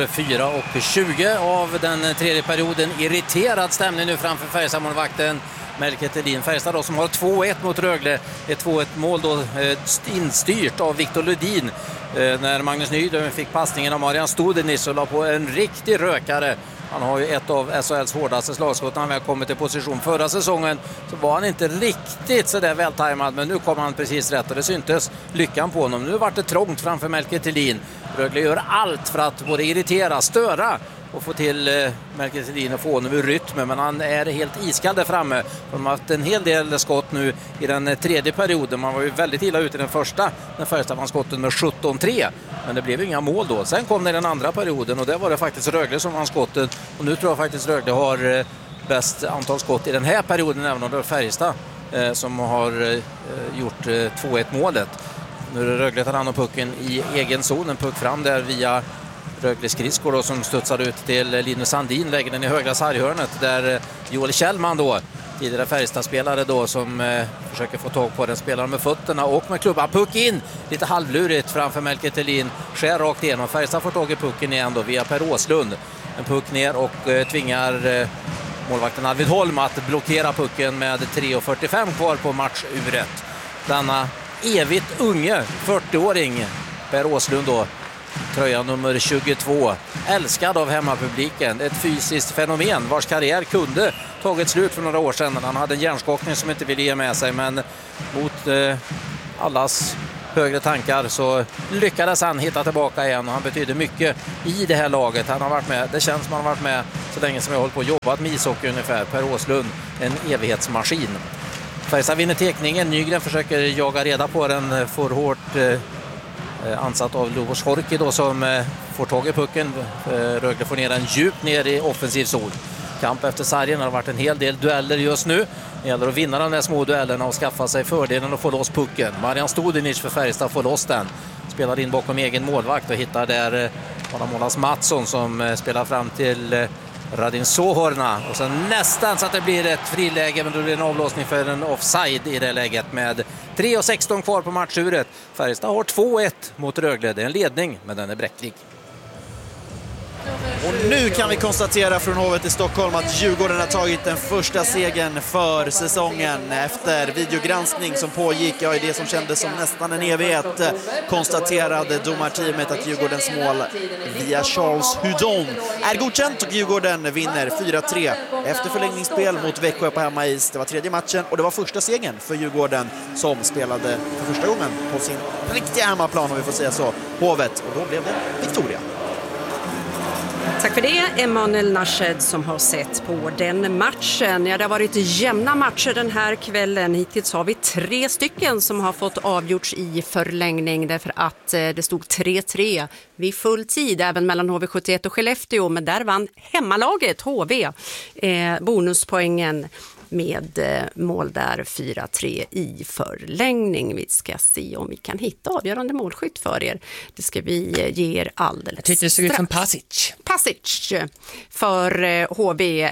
4:20 av den tredje perioden. Irriterad stämning nu framför Färjestad-målvakten Melker Thelin. Färjestad då, som har 2-1 mot Rögle. Ett 2-1-mål då instyrt av Victor Ludin. När Magnus Nydöm fick passningen av Marian Studenich och la på en riktig rökare. Han har ju ett av SHLs hårdaste slagskott när han väl kommit i position. Förra säsongen så var han inte riktigt så där vältajmad, men nu kom han precis rätt och det syntes lyckan på honom. Nu var det trångt framför Melker Thelin. Rögle gör allt för att både irritera, störa och få till Melker Thelin och få honom ur rytmen, men han är helt iskall där framme. De har haft en hel del skott nu i den tredje perioden. Man var ju väldigt illa ute i den första, när Färjestad vann skotten med 17-3, men det blev inga mål då. Sen kom det i den andra perioden och där var det faktiskt Rögle som vann skottet, och nu tror jag faktiskt Rögle har bäst antal skott i den här perioden, även om det är Färjestad som har gjort 2-1 målet. Nu är det Rögle tar hand om pucken i egen zon, en puck fram där via Rögle skridskor då, som studsar ut till Linus Sandin, lägger den i högra sarghörnet där Joel Kjellman då, tidigare Färjestad-spelare då, som försöker få tag på den spelaren med fötterna och med klubban. Puck in, lite halvlurigt framför Melker Thelin, skär rakt igenom. Färjestad får tag i pucken igen då via Per Åslund. En puck ner och tvingar målvakten Arvid Holm att blockera pucken med 3:45 kvar på matchuret. Denna evigt unge 40-åring Per Åslund då, tröja nummer 22, älskad av hemmapubliken, ett fysiskt fenomen vars karriär kunde tagit slut för några år sedan. Han hade en hjärnskakning som inte ville ge med sig, men mot allas högre tankar så lyckades han hitta tillbaka igen, och han betyder mycket i det här laget. Han har varit med, det känns som han har varit med så länge som jag har hållit på och jobbat med ishockey ungefär. Per Åslund, en evighetsmaskin. Färjestad vinner tekningen, Nygren försöker jaga reda på den, får hårt ansatt av Lubos Horki då, som får tag i pucken. Rögle får ner den djupt ner i offensiv zon. Kamp efter sargen, har varit en hel del dueller just nu. Det gäller att vinna de där små duellerna och skaffa sig fördelen och få loss pucken. Marian Studenic för Färjestad får loss den. Spelar in bakom egen målvakt och hittar där Målas Mattsson som spelar fram till Radin Sohorna, och sen nästan så att det blir ett friläge, men då blir det en avlåsning för en offside i det läget med 3:16 kvar på matchuret. Färjestad har 2-1 mot Rögle. Det är en ledning, men den är bräcklig. Och nu kan vi konstatera från Hovet i Stockholm att Djurgården har tagit den första segern för säsongen. Efter videogranskning som pågick, ja, i det som kändes som nästan en evighet, konstaterade domarteamet att Djurgårdens mål via Charles Hudon är godkänt, och Djurgården vinner 4-3 efter förlängningsspel mot Växjö på hemmais. Det var tredje matchen och det var första segern för Djurgården, som spelade för första gången på sin riktiga hemmaplan, om vi får säga så, Hovet, och då blev det Victoria. Tack för det, Emanuel Nashed, som har sett på den matchen. Ja, det har varit jämna matcher den här kvällen. Hittills har vi 3 stycken som har fått avgjorts i förlängning, därför att det stod 3-3 vid full tid även mellan HV71 och Skellefteå, men där vann hemmalaget HV bonuspoängen med mål där 4-3 i förlängning. Vi ska se om vi kan hitta avgörande målskytt för er. Det ska vi ge er alldeles. Jag tyckte det såg ut som Pasic för HV.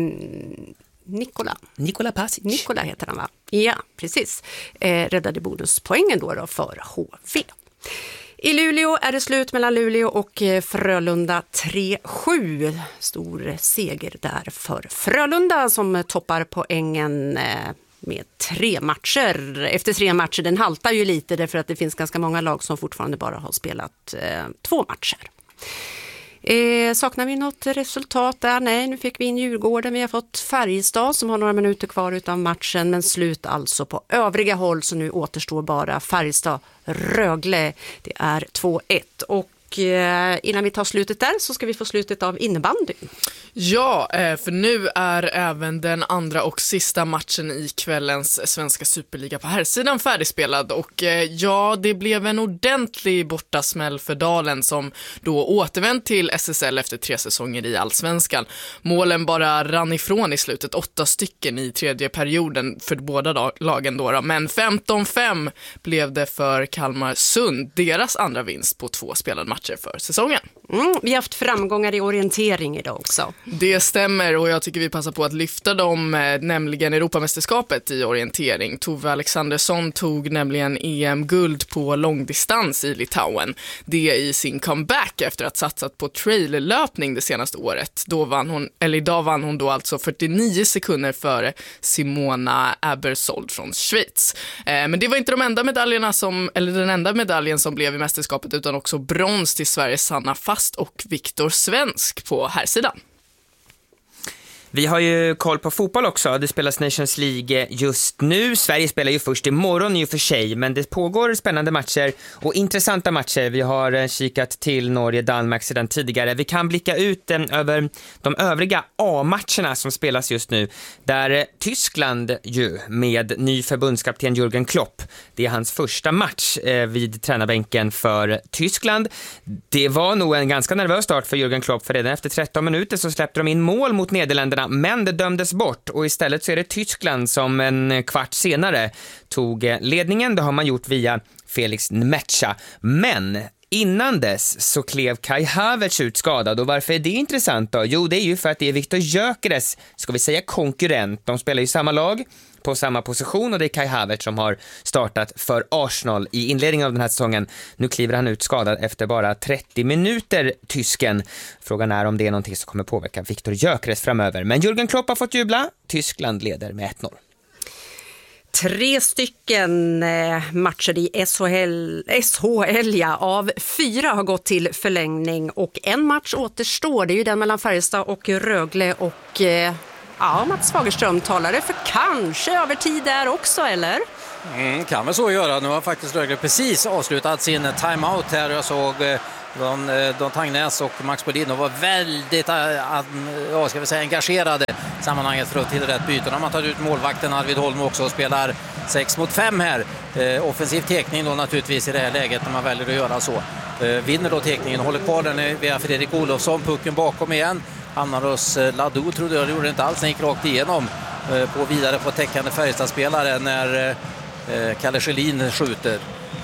Nikola Pasic. Nikola heter han, va? Ja, precis. Räddade bonuspoängen då för HV. I Luleå är det slut mellan Luleå och Frölunda 3-7. Stor seger där för Frölunda, som toppar poängen med 3 matcher. Efter 3 matcher, den haltar ju lite därför att det finns ganska många lag som fortfarande bara har spelat 2 matcher. Saknar vi något resultat där? Nej, nu fick vi in Djurgården. Vi har fått Färjestad som har några minuter kvar utav matchen, men slut alltså på övriga håll, så nu återstår bara Färjestad-Rögle. Det är 2-1, och innan vi tar slutet där så ska vi få slutet av innebandy. Ja, för nu är även den andra och sista matchen i kvällens svenska superliga på här sidan färdigspelad, och ja, det blev en ordentlig bortasmäll för Dalen, som då återvänt till SSL efter 3 säsonger i Allsvenskan. Målen bara rann ifrån i slutet, 8 stycken i tredje perioden för båda lagen då, men 15-5 blev det för Kalmar Sund, deras andra vinst på 2 spelade matcher för säsongen. Vi har haft framgångar i orientering idag också. Det stämmer, och jag tycker vi passar på att lyfta dem, nämligen Europamästerskapet i orientering. Tove Alexandersson tog nämligen EM-guld på långdistans i Litauen. Det i sin comeback efter att satsat på trailerlöpning det senaste året. Idag vann hon då alltså 49 sekunder före Simona Abersold från Schweiz. Men det var inte den enda medaljen som blev i mästerskapet, utan också brons till Sveriges Sanna Fast och Viktor Svensk på här sidan. Vi har ju koll på fotboll också. Det spelas Nations League just nu. Sverige spelar ju först imorgon i och för sig, men det pågår spännande matcher och intressanta matcher. Vi har kikat till Norge-Danmark sedan tidigare. Vi kan blicka ut över de övriga A-matcherna som spelas just nu. Där Tyskland ju med ny förbundskapten Jürgen Klopp. Det är hans första match vid tränarbänken för Tyskland. Det var nog en ganska nervös start för Jürgen Klopp, för redan efter 13 minuter så släppte de in mål mot Nederländerna, men det dömdes bort och istället så är det Tyskland som en kvart senare tog ledningen. Det har man gjort via Felix Nmecha, men innan dess så klev Kai Havertz ut skadad. Och varför är det intressant då? Jo, det är ju för att det är Viktor Gyökeres, ska vi säga konkurrent. De spelar ju samma lag på samma position och det är Kai Havertz som har startat för Arsenal i inledningen av den här säsongen. Nu kliver han ut skadad efter bara 30 minuter, tysken. Frågan är om det är någonting som kommer påverka Viktor Gyökeres framöver. Men Jürgen Klopp har fått jubla. Tyskland leder med 1-0. 3 stycken matcher i SHL av 4 har gått till förlängning och en match återstår. Det är ju den mellan Färjestad och Rögle och Mats Fagerström talade för kanske övertid där också, eller? Kan man så göra. Nu har faktiskt Rögle precis avslutat sin timeout här. Jag såg Don Tangnäs och Max Bolin var väldigt engagerade i sammanhanget för att till rätt byten. De har tagit ut målvakten Arvid Holm också och spelar 6-5 här. Offensiv tekning då naturligtvis i det här läget när man väljer att göra så. Vinner då tekningen, håller kvar den via Fredrik Olofsson, pucken bakom igen. Hamnar hos Ladou, trodde jag, det gjorde det inte alls, den gick rakt igenom på vidare på täckande Färjestadspelare när Kalle Schelin skjuter.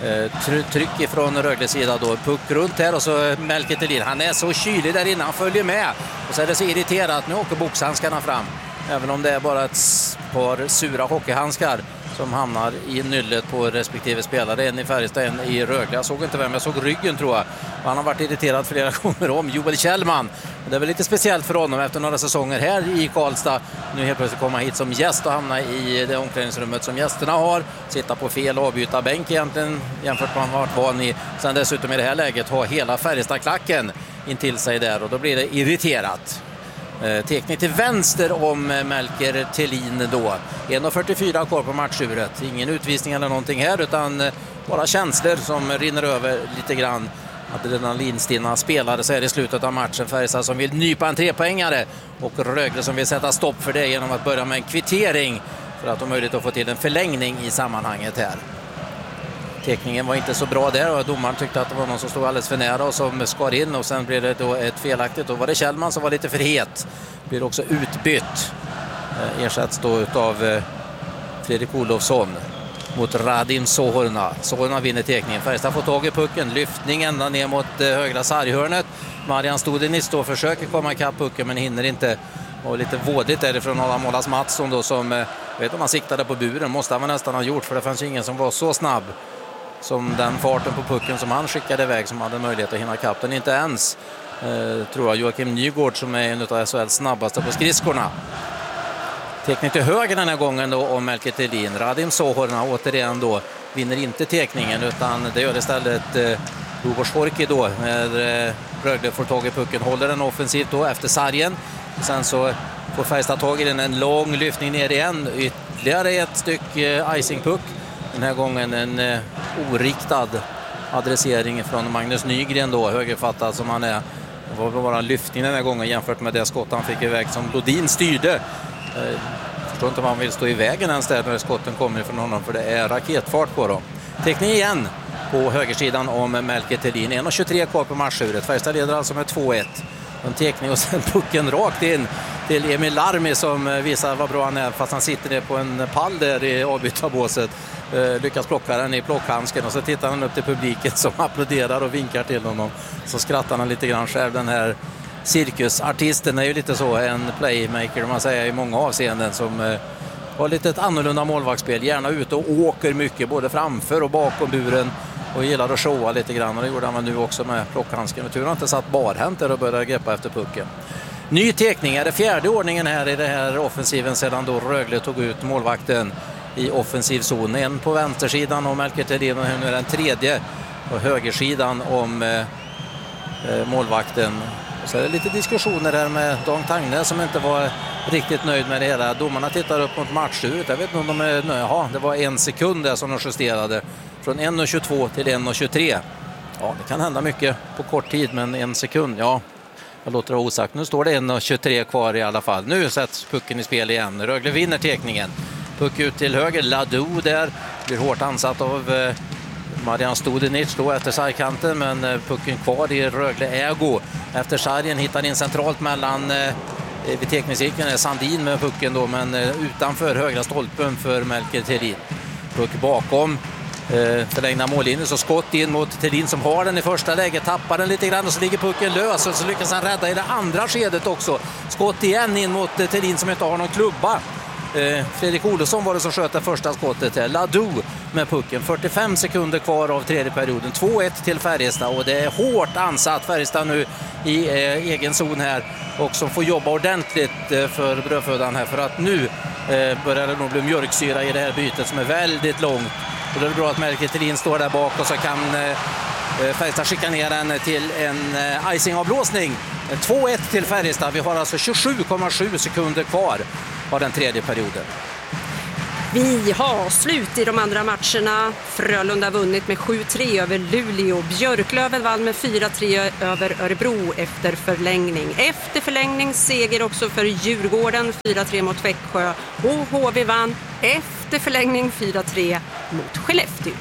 Tryck ifrån Rögles sida då, puck runt här och så Melker Thelin, han är så kylig där inne, han följer med och så är det så irriterat, nu åker boxhandskarna fram, även om det är bara ett par sura hockeyhandskar som hamnar i nyllet på respektive spelare, en i Färjestad, en i Rögle. Jag såg inte vem, jag såg ryggen tror jag. Han har varit irriterad flera gånger om Joel Kjellman. Det är väl lite speciellt för honom efter några säsonger här i Karlstad. Nu helt plötsligt komma hit som gäst och hamna i det omklädningsrummet som gästerna har. Sitta på fel avbyta bänk egentligen jämfört med vad han varit van i. Sen dessutom i det här läget ha hela Färjestad-klacken in till sig där och då blir det irriterat. Teknik till vänster om Melker Thelin då. 1:44 kvar på matchuret. Ingen utvisning eller någonting här utan bara känslor som rinner över lite grann. Adrenalinstinna spelare så är det i slutet av matchen. Färjestad som vill nypa en 3-poängare och Rögle som vill sätta stopp för det genom att börja med en kvittering för att ha möjlighet att få till en förlängning i sammanhanget här. Tekningen var inte så bra där och domaren tyckte att det var någon som stod alldeles för nära och som skar in och sen blev det då ett felaktigt. Då var det Kjellman som var lite för het. Blir också utbytt. Ersätts då av Fredrik Olofsson mot Radim Sohorna. Sohorna vinner tekningen. Färjestad får tag i pucken. Lyftning ända ner mot högra sarghörnet. Marian Studenitz då försöker komma ikapp pucken men hinner inte. Och lite vådigt därifrån Adam Målas Mattsson då som, vet om han siktade på buren. Måste han nästan ha gjort för det fanns ingen som var så snabb som den farten på pucken som han skickade iväg som hade möjlighet att hinna ikapp den. Inte ens tror jag Joakim Nygård som är en av SHLs snabbaste på skridskorna. Teknik till höger den här gången då om Melker Thelin. Radim Sohorna återigen då vinner inte tekningen utan det gör istället Lugos Horki då när Rögle får tag i pucken. Håller den offensivt då efter sargen. Sen så får Färjestad tag i den, en lång lyftning ner igen. Ytterligare ett stycke icingpuck. Den här gången en oriktad adressering från Magnus Nygren då, högerfattad som han är. Det var bara en lyftning den här gången jämfört med det skott han fick iväg som Lodin styrde. Förstår inte om han vill stå i vägen ens där när skotten kommer ifrån honom för det är raketfart på dem. Teknik igen på högersidan om Melker Thelin. 1:23 kvar på matchuret. Färjestad leder alltså med 2-1. En tekning och sen pucken rakt in till Emil Larmi som visar vad bra han är fast han sitter ner på en pall där i avbytarbåset. Lyckas plocka den i plockhandsken och så tittar han upp till publiken som applåderar och vinkar till honom. Så skrattar han lite grann själv. Den här cirkusartisten är ju lite så en playmaker man säger i många avseenden som har lite ett annorlunda målvaktsspel. Gärna ute och åker mycket både framför och bakom buren och gillar att showa lite grann och det gjorde han nu också med plockhandsken. Och tur har inte satt barhänt där och började greppa efter pucken. Ny tekning är det fjärde ordningen här i det här offensiven sedan då Rögle tog ut målvakten i offensiv zon. En på vänstersidan om Melker Thelin och nu är den tredje på högersidan om målvakten Och så är det lite diskussioner här med Dan Tagne som inte var riktigt nöjd med det hela. Domarna tittar upp mot matchslutet. Jag vet inte om de är nöjda. Ja, det var 1 sekund där som de justerade. Från 1.22 till 1.23. Ja, det kan hända mycket på kort tid, men 1 sekund, ja. Jag låter det vara osagt. Nu står det 1.23 kvar i alla fall. Nu sätts pucken i spel igen. Rögle vinner tekningen. Puck ut till höger. Ladou där. Blir hårt ansatt av Marian Studenic då efter sargkanten, men pucken kvar i Rögle ägo. Efter sargen hittar in centralt mellan vid tekningscirkeln är Sandin med pucken då, men utanför högra stolpen för Melker Thelin. Puck bakom förlängda mållinjen, så skott in mot Thelin som har den i första läget, tappar den lite grann och så ligger pucken lös och så lyckas han rädda i det andra skedet också. Skott igen in mot Thelin som inte har någon klubba. Fredrik Olsson var det som sköt det första skottet. Ladou med pucken. 45 sekunder kvar av tredje perioden. 2-1 till Färjestad och det är hårt ansatt Färjestad nu i egen zon här och som får jobba ordentligt för brödfödan här, för att nu börjar det nog bli mjölksyra i det här bytet som är väldigt långt. Och då är det bra att Melker Thelin står där bak och så kan Färjestad skicka ner den till en icingavblåsning. 2-1 till Färjestad. Vi har alltså 27,7 sekunder kvar av den tredje perioden. Vi har slut i de andra matcherna. Frölunda vunnit med 7-3 över Luleå. Björklöven vann med 4-3 över Örebro efter förlängning. Efter förlängning seger också för Djurgården, 4-3 mot Växjö. Och HV vann efter förlängning 4-3 mot Skellefteå.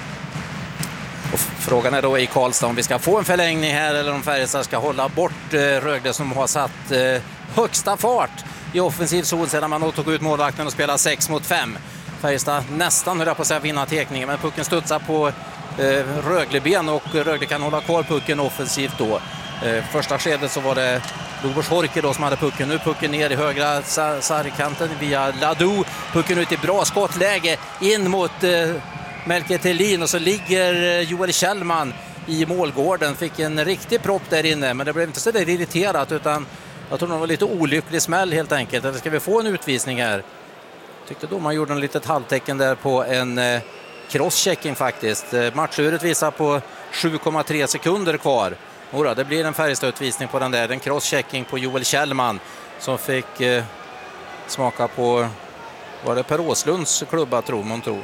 Och frågan är då i Karlstad om vi ska få en förlängning här eller om Färjestad ska hålla bort Rögle som har satt högsta fart i offensiv zon sedan man tog ut målvakten och spelade 6 mot 5. Färjestad nästan höll på att vinna tekningen, men pucken studsar på Rögleben och Rögle kan hålla kvar pucken offensivt då. Första skedet så var det Lobos Horke då som hade pucken. Nu pucken ner i högra sargkanten via Ladou. Pucken ut i bra skottläge in mot Melker Thelin och så ligger Joel Kjellman i målgården. Fick en riktig propp där inne, men det blev inte så där irriterat utan jag tror det var lite olycklig smäll helt enkelt. Eller ska vi få en utvisning här? Tyckte då man gjorde en litet halvtecken där på en crosschecking faktiskt. Matchuret visar på 7,3 sekunder kvar. Ora, det blir en Färjestad-utvisning på den där. En crosschecking på Joel Kjellman som fick smaka på, var det Per Åslunds klubba tror man tror?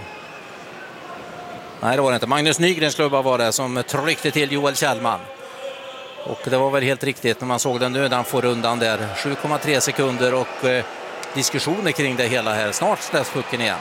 Nej, det var det inte. Magnus Nygrens klubba var det som tryckte till Joel Kjellman. Och det var väl helt riktigt när man såg den nu när han får rundan där. 7,3 sekunder och diskussioner kring det hela här. Snart släpps pucken igen.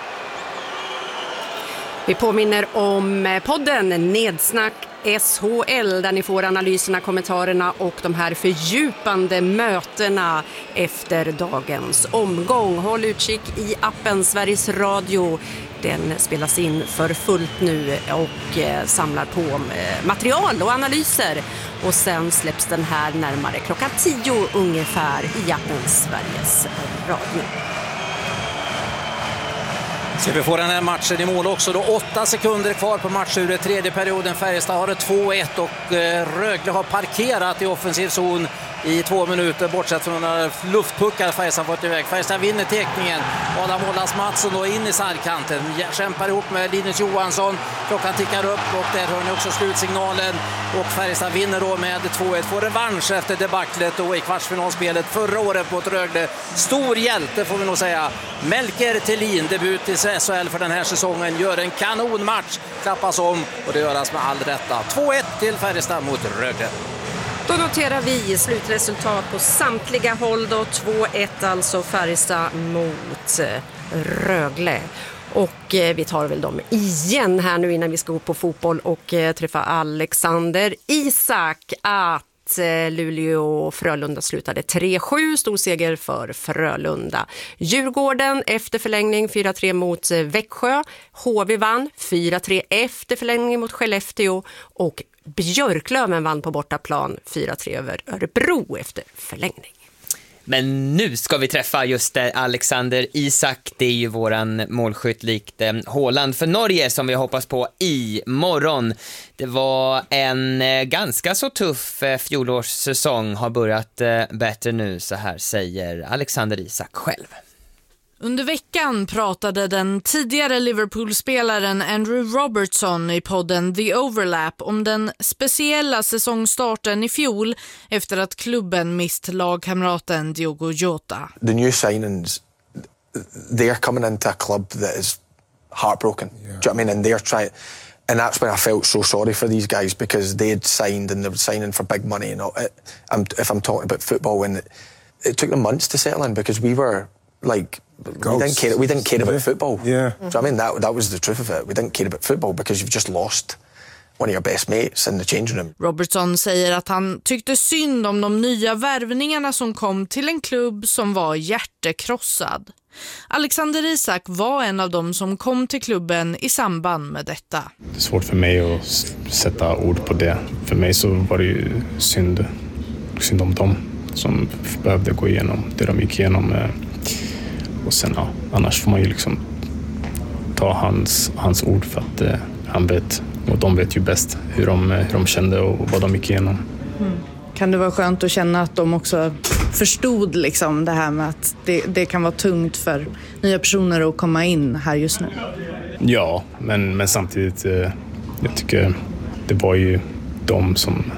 Vi påminner om podden Nedsnack SHL där ni får analyserna, kommentarerna och de här fördjupande mötena efter dagens omgång. Håll utkik i appen Sveriges Radio. Den spelas in för fullt nu och samlar på material och analyser. Och sen släpps den här närmare klockan 10 ungefär i appen Sveriges Radio. Så vi får den här matchen i mål också då. 8 sekunder kvar på matchuret. Tredje perioden. Färjestad har det 2-1 och Rögle har parkerat i offensiv zon i 2 minuter. Bortsett från några luftpuckar Färjestad fått iväg. Färjestad vinner tekningen. Adam Ålas Mattsson då in i sargkanten. Kämpar ihop med Linus Johansson. Klockan tickar upp och där hör ni också slutsignalen. Och Färjestad vinner då med 2-1. Får revansch efter debaclet då i kvartsfinalspelet förra året mot Rögle. Stor hjälte får vi nog säga. Melker Thelin, debut i SHL för den här säsongen, gör en kanonmatch. Klappas om och det göras med all rätta. 2-1 till Färjestad mot Rögle. Då noterar vi slutresultat på samtliga håll då. 2-1 alltså Färjestad mot Rögle. Och vi tar väl dem igen här nu innan vi ska gå på fotboll och träffa Alexander Isak. Att Luleå och Frölunda slutade 3-7, stor seger för Frölunda. Djurgården efter förlängning 4-3 mot Växjö. HV vann 4-3 efter förlängning mot Skellefteå och Björklöven vann på bortaplan 4-3 över Örebro efter förlängning. Men nu ska vi träffa just Alexander Isak. Det är ju våran målskytt likt Haaland för Norge som vi hoppas på i morgon. Det var en ganska så tuff fjolårssäsong, har börjat bättre nu, så här säger Alexander Isak själv. Under veckan pratade den tidigare Liverpool-spelaren Andrew Robertson i podden The Overlap om den speciella säsongstarten i fjol efter att klubben mist lagkamraten Diogo Jota. The new signings, they're coming into a club that is heartbroken. Do you know what I mean? And they're trying, and that's when I felt so sorry for these guys because they had signed and they were signing for big money. And if I'm talking about football, and it took them months to settle in because we were like. We didn't care about football. Yeah. So I mean that was the truth of it. We didn't care about football because you've just lost one of your best mates in the changing room. Robertson säger att han tyckte synd om de nya värvningarna som kom till en klubb som var hjärtekrossad. Alexander Isak var en av dem som kom till klubben i samband med detta. Det är svårt för mig att sätta ord på det. För mig så var det ju synd om dem som behövde gå igenom det de gick igenom. Och sen annars får man ju liksom ta hans ord för att han vet och de vet ju bäst hur de kände och vad de gick igenom. Kan det vara skönt att känna att de också förstod liksom det här med att det kan vara tungt för nya personer att komma in här just nu? Ja, men samtidigt jag tycker det var ju de som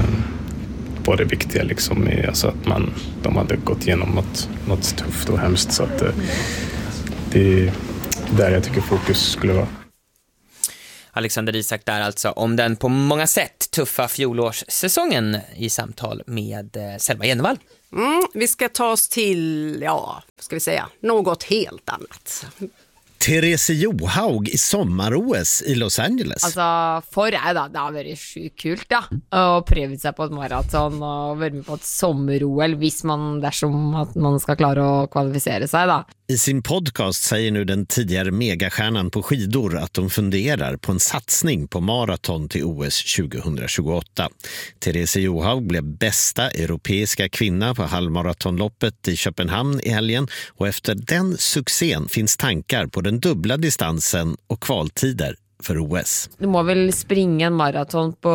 var det viktiga liksom, alltså att de hade gått igenom något tufft och hemskt så att det är där jag tycker fokus skulle vara. Alexander Isak där alltså om den på många sätt tuffa fjolårssäsongen i samtal med Selma Jennevall. Vi ska ta oss till, något helt annat. Therese Johaug i sommar-OS i Los Angeles. Altså, for jeg da, det har vært sjukt kult da, å prøve seg på et maraton og være med på et sommer-OL dersom at man ska klara å kvalificera sig da. I sin podcast säger nu den tidigare megastjärnan på skidor att de funderar på en satsning på maraton till OS 2028. Therese Johaug blev bästa europeiska kvinna på halvmaratonloppet i Köpenhamn i helgen och efter den succén finns tankar på den dubbla distansen och kvaltider för OS. Du må väl springa en maraton på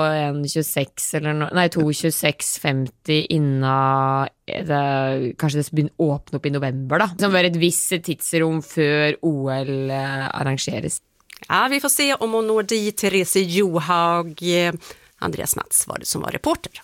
2:26:50 innan kanske det börjar öppna upp i november då. Som var ett visst tidsrum för OL arrangeras. Ja, vi får se om hon når dit. Therese Johaug. Andreas Mats var det som var reporter.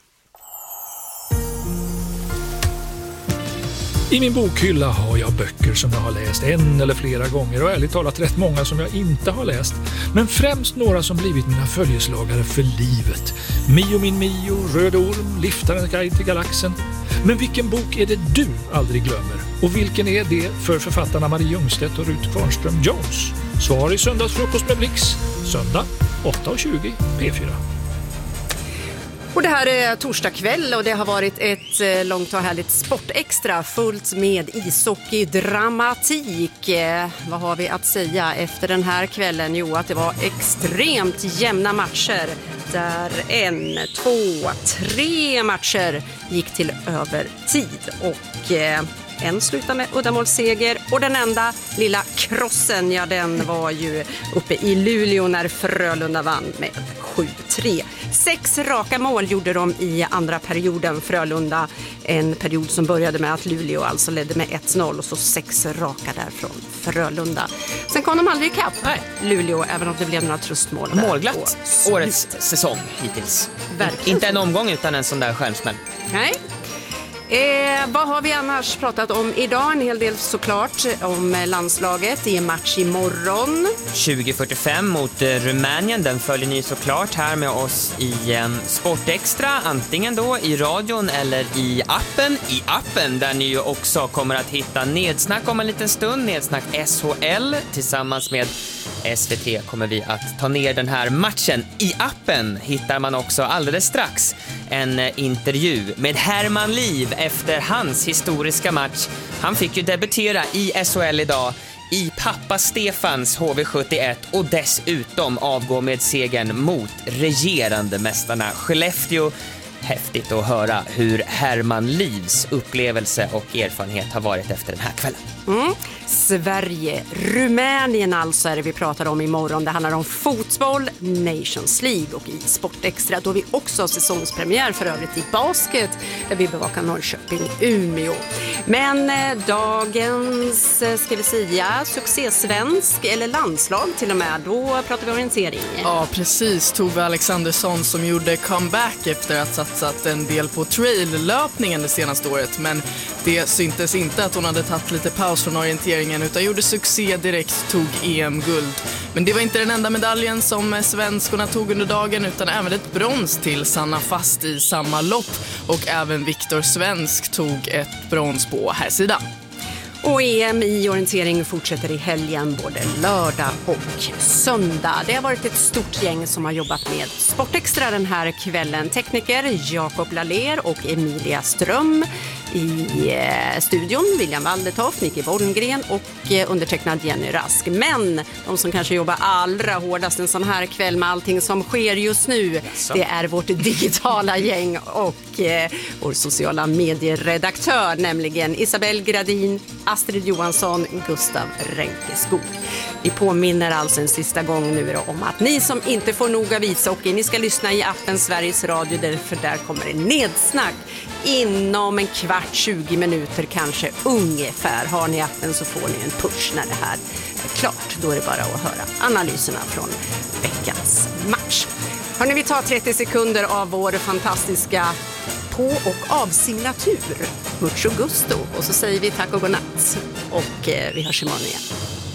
I min bokhylla har jag böcker som jag har läst en eller flera gånger och ärligt talat rätt många som jag inte har läst. Men främst några som blivit mina följeslagare för livet. Mio min Mio, Röd orm, Liftarens guide till galaxen. Men vilken bok är det du aldrig glömmer? Och vilken är det för författarna Marie Ljungstedt och Ruth Kvarnström Jones? Svar i söndagsfrukost med Blix. Söndag 8:20 P4. Och det här är torsdag kväll och det har varit ett långt och härligt sportextra fullt med ishockey-dramatik. Vad har vi att säga efter den här kvällen? Jo, att det var extremt jämna matcher där 1, 2, 3 matcher gick till övertid och en slutade med uddamålsseger och den enda lilla krossen, ja den var ju uppe i Luleå när Frölunda vann med 7-3. 6 raka mål gjorde de i andra perioden Frölunda, en period som började med att Luleå alltså ledde med 1-0 och så 6 raka där från Frölunda. Sen kom de aldrig ikapp Luleå, även om det blev några tröstmål. Målglatt årets säsong hittills. Verkligen. Inte en omgång utan en sån där stjärnsmäll. Nej. Vad har vi annars pratat om idag? En hel del såklart om landslaget i en match imorgon. 20:45 mot Rumänien, den följer ni såklart här med oss i en sportextra, antingen då i radion eller i appen. I appen där ni ju också kommer att hitta Nedsnack om en liten stund, Nedsnack SHL. Tillsammans med SVT kommer vi att ta ner den här matchen. I appen hittar man också alldeles strax en intervju med Herman Liv efter hans historiska match. Han fick ju debutera i SHL idag i pappa Stefans HV71 och dessutom avgå med segern mot regerande mästarna Skellefteå häftigt att höra hur Herman Livs upplevelse och erfarenhet har varit efter den här kvällen. Sverige, Rumänien alltså är det vi pratar om imorgon. Det handlar om fotboll, Nations League och i Sportextra. Då vi också har säsongspremiär för övrigt i basket där vi bevakar Norrköping, Umeå. Men dagens, ska vi säga, succésvensk eller landslag till och med. Då pratar vi orientering. Ja, precis. Tove Alexandersson som gjorde comeback efter att satsat en del på trail-löpningen det senaste året. Men det syntes inte att hon hade tagit lite paus från orienteringen utan gjorde succé direkt, tog EM-guld. Men det var inte den enda medaljen som svenskorna tog under dagen utan även ett brons till Sanna Fast i samma lopp. Och även Viktor Svensk tog ett brons på här sidan. Och EM i orientering fortsätter i helgen både lördag och söndag. Det har varit ett stort gäng som har jobbat med Sportextra den här kvällen. Tekniker Jakob Laler och Emilia Ström. I studion William Waldetoft, Nicke Borngren och undertecknad Jenny Rask. Men de som kanske jobbar allra hårdast en sån här kväll med allting som sker just nu, det är vårt digitala gäng och vår sociala medieredaktör, nämligen Isabel Gradin, Astrid Johansson, Gustav Ränkeskog. Vi påminner alltså en sista gång nu om att ni som inte får nog av ishockey, ni ska lyssna i appen Sveriges Radio, därför där kommer det nedsnack inom en kvart, 20 minuter kanske ungefär. Har ni appen så får ni en push när det här är klart. Då är det bara att höra analyserna från veckans match. Hörrni, vi tar 30 sekunder av vår fantastiska på- och avsignatur. Mucho gusto. Och så säger vi tack och godnatt. Och vi hörs imorgon igen.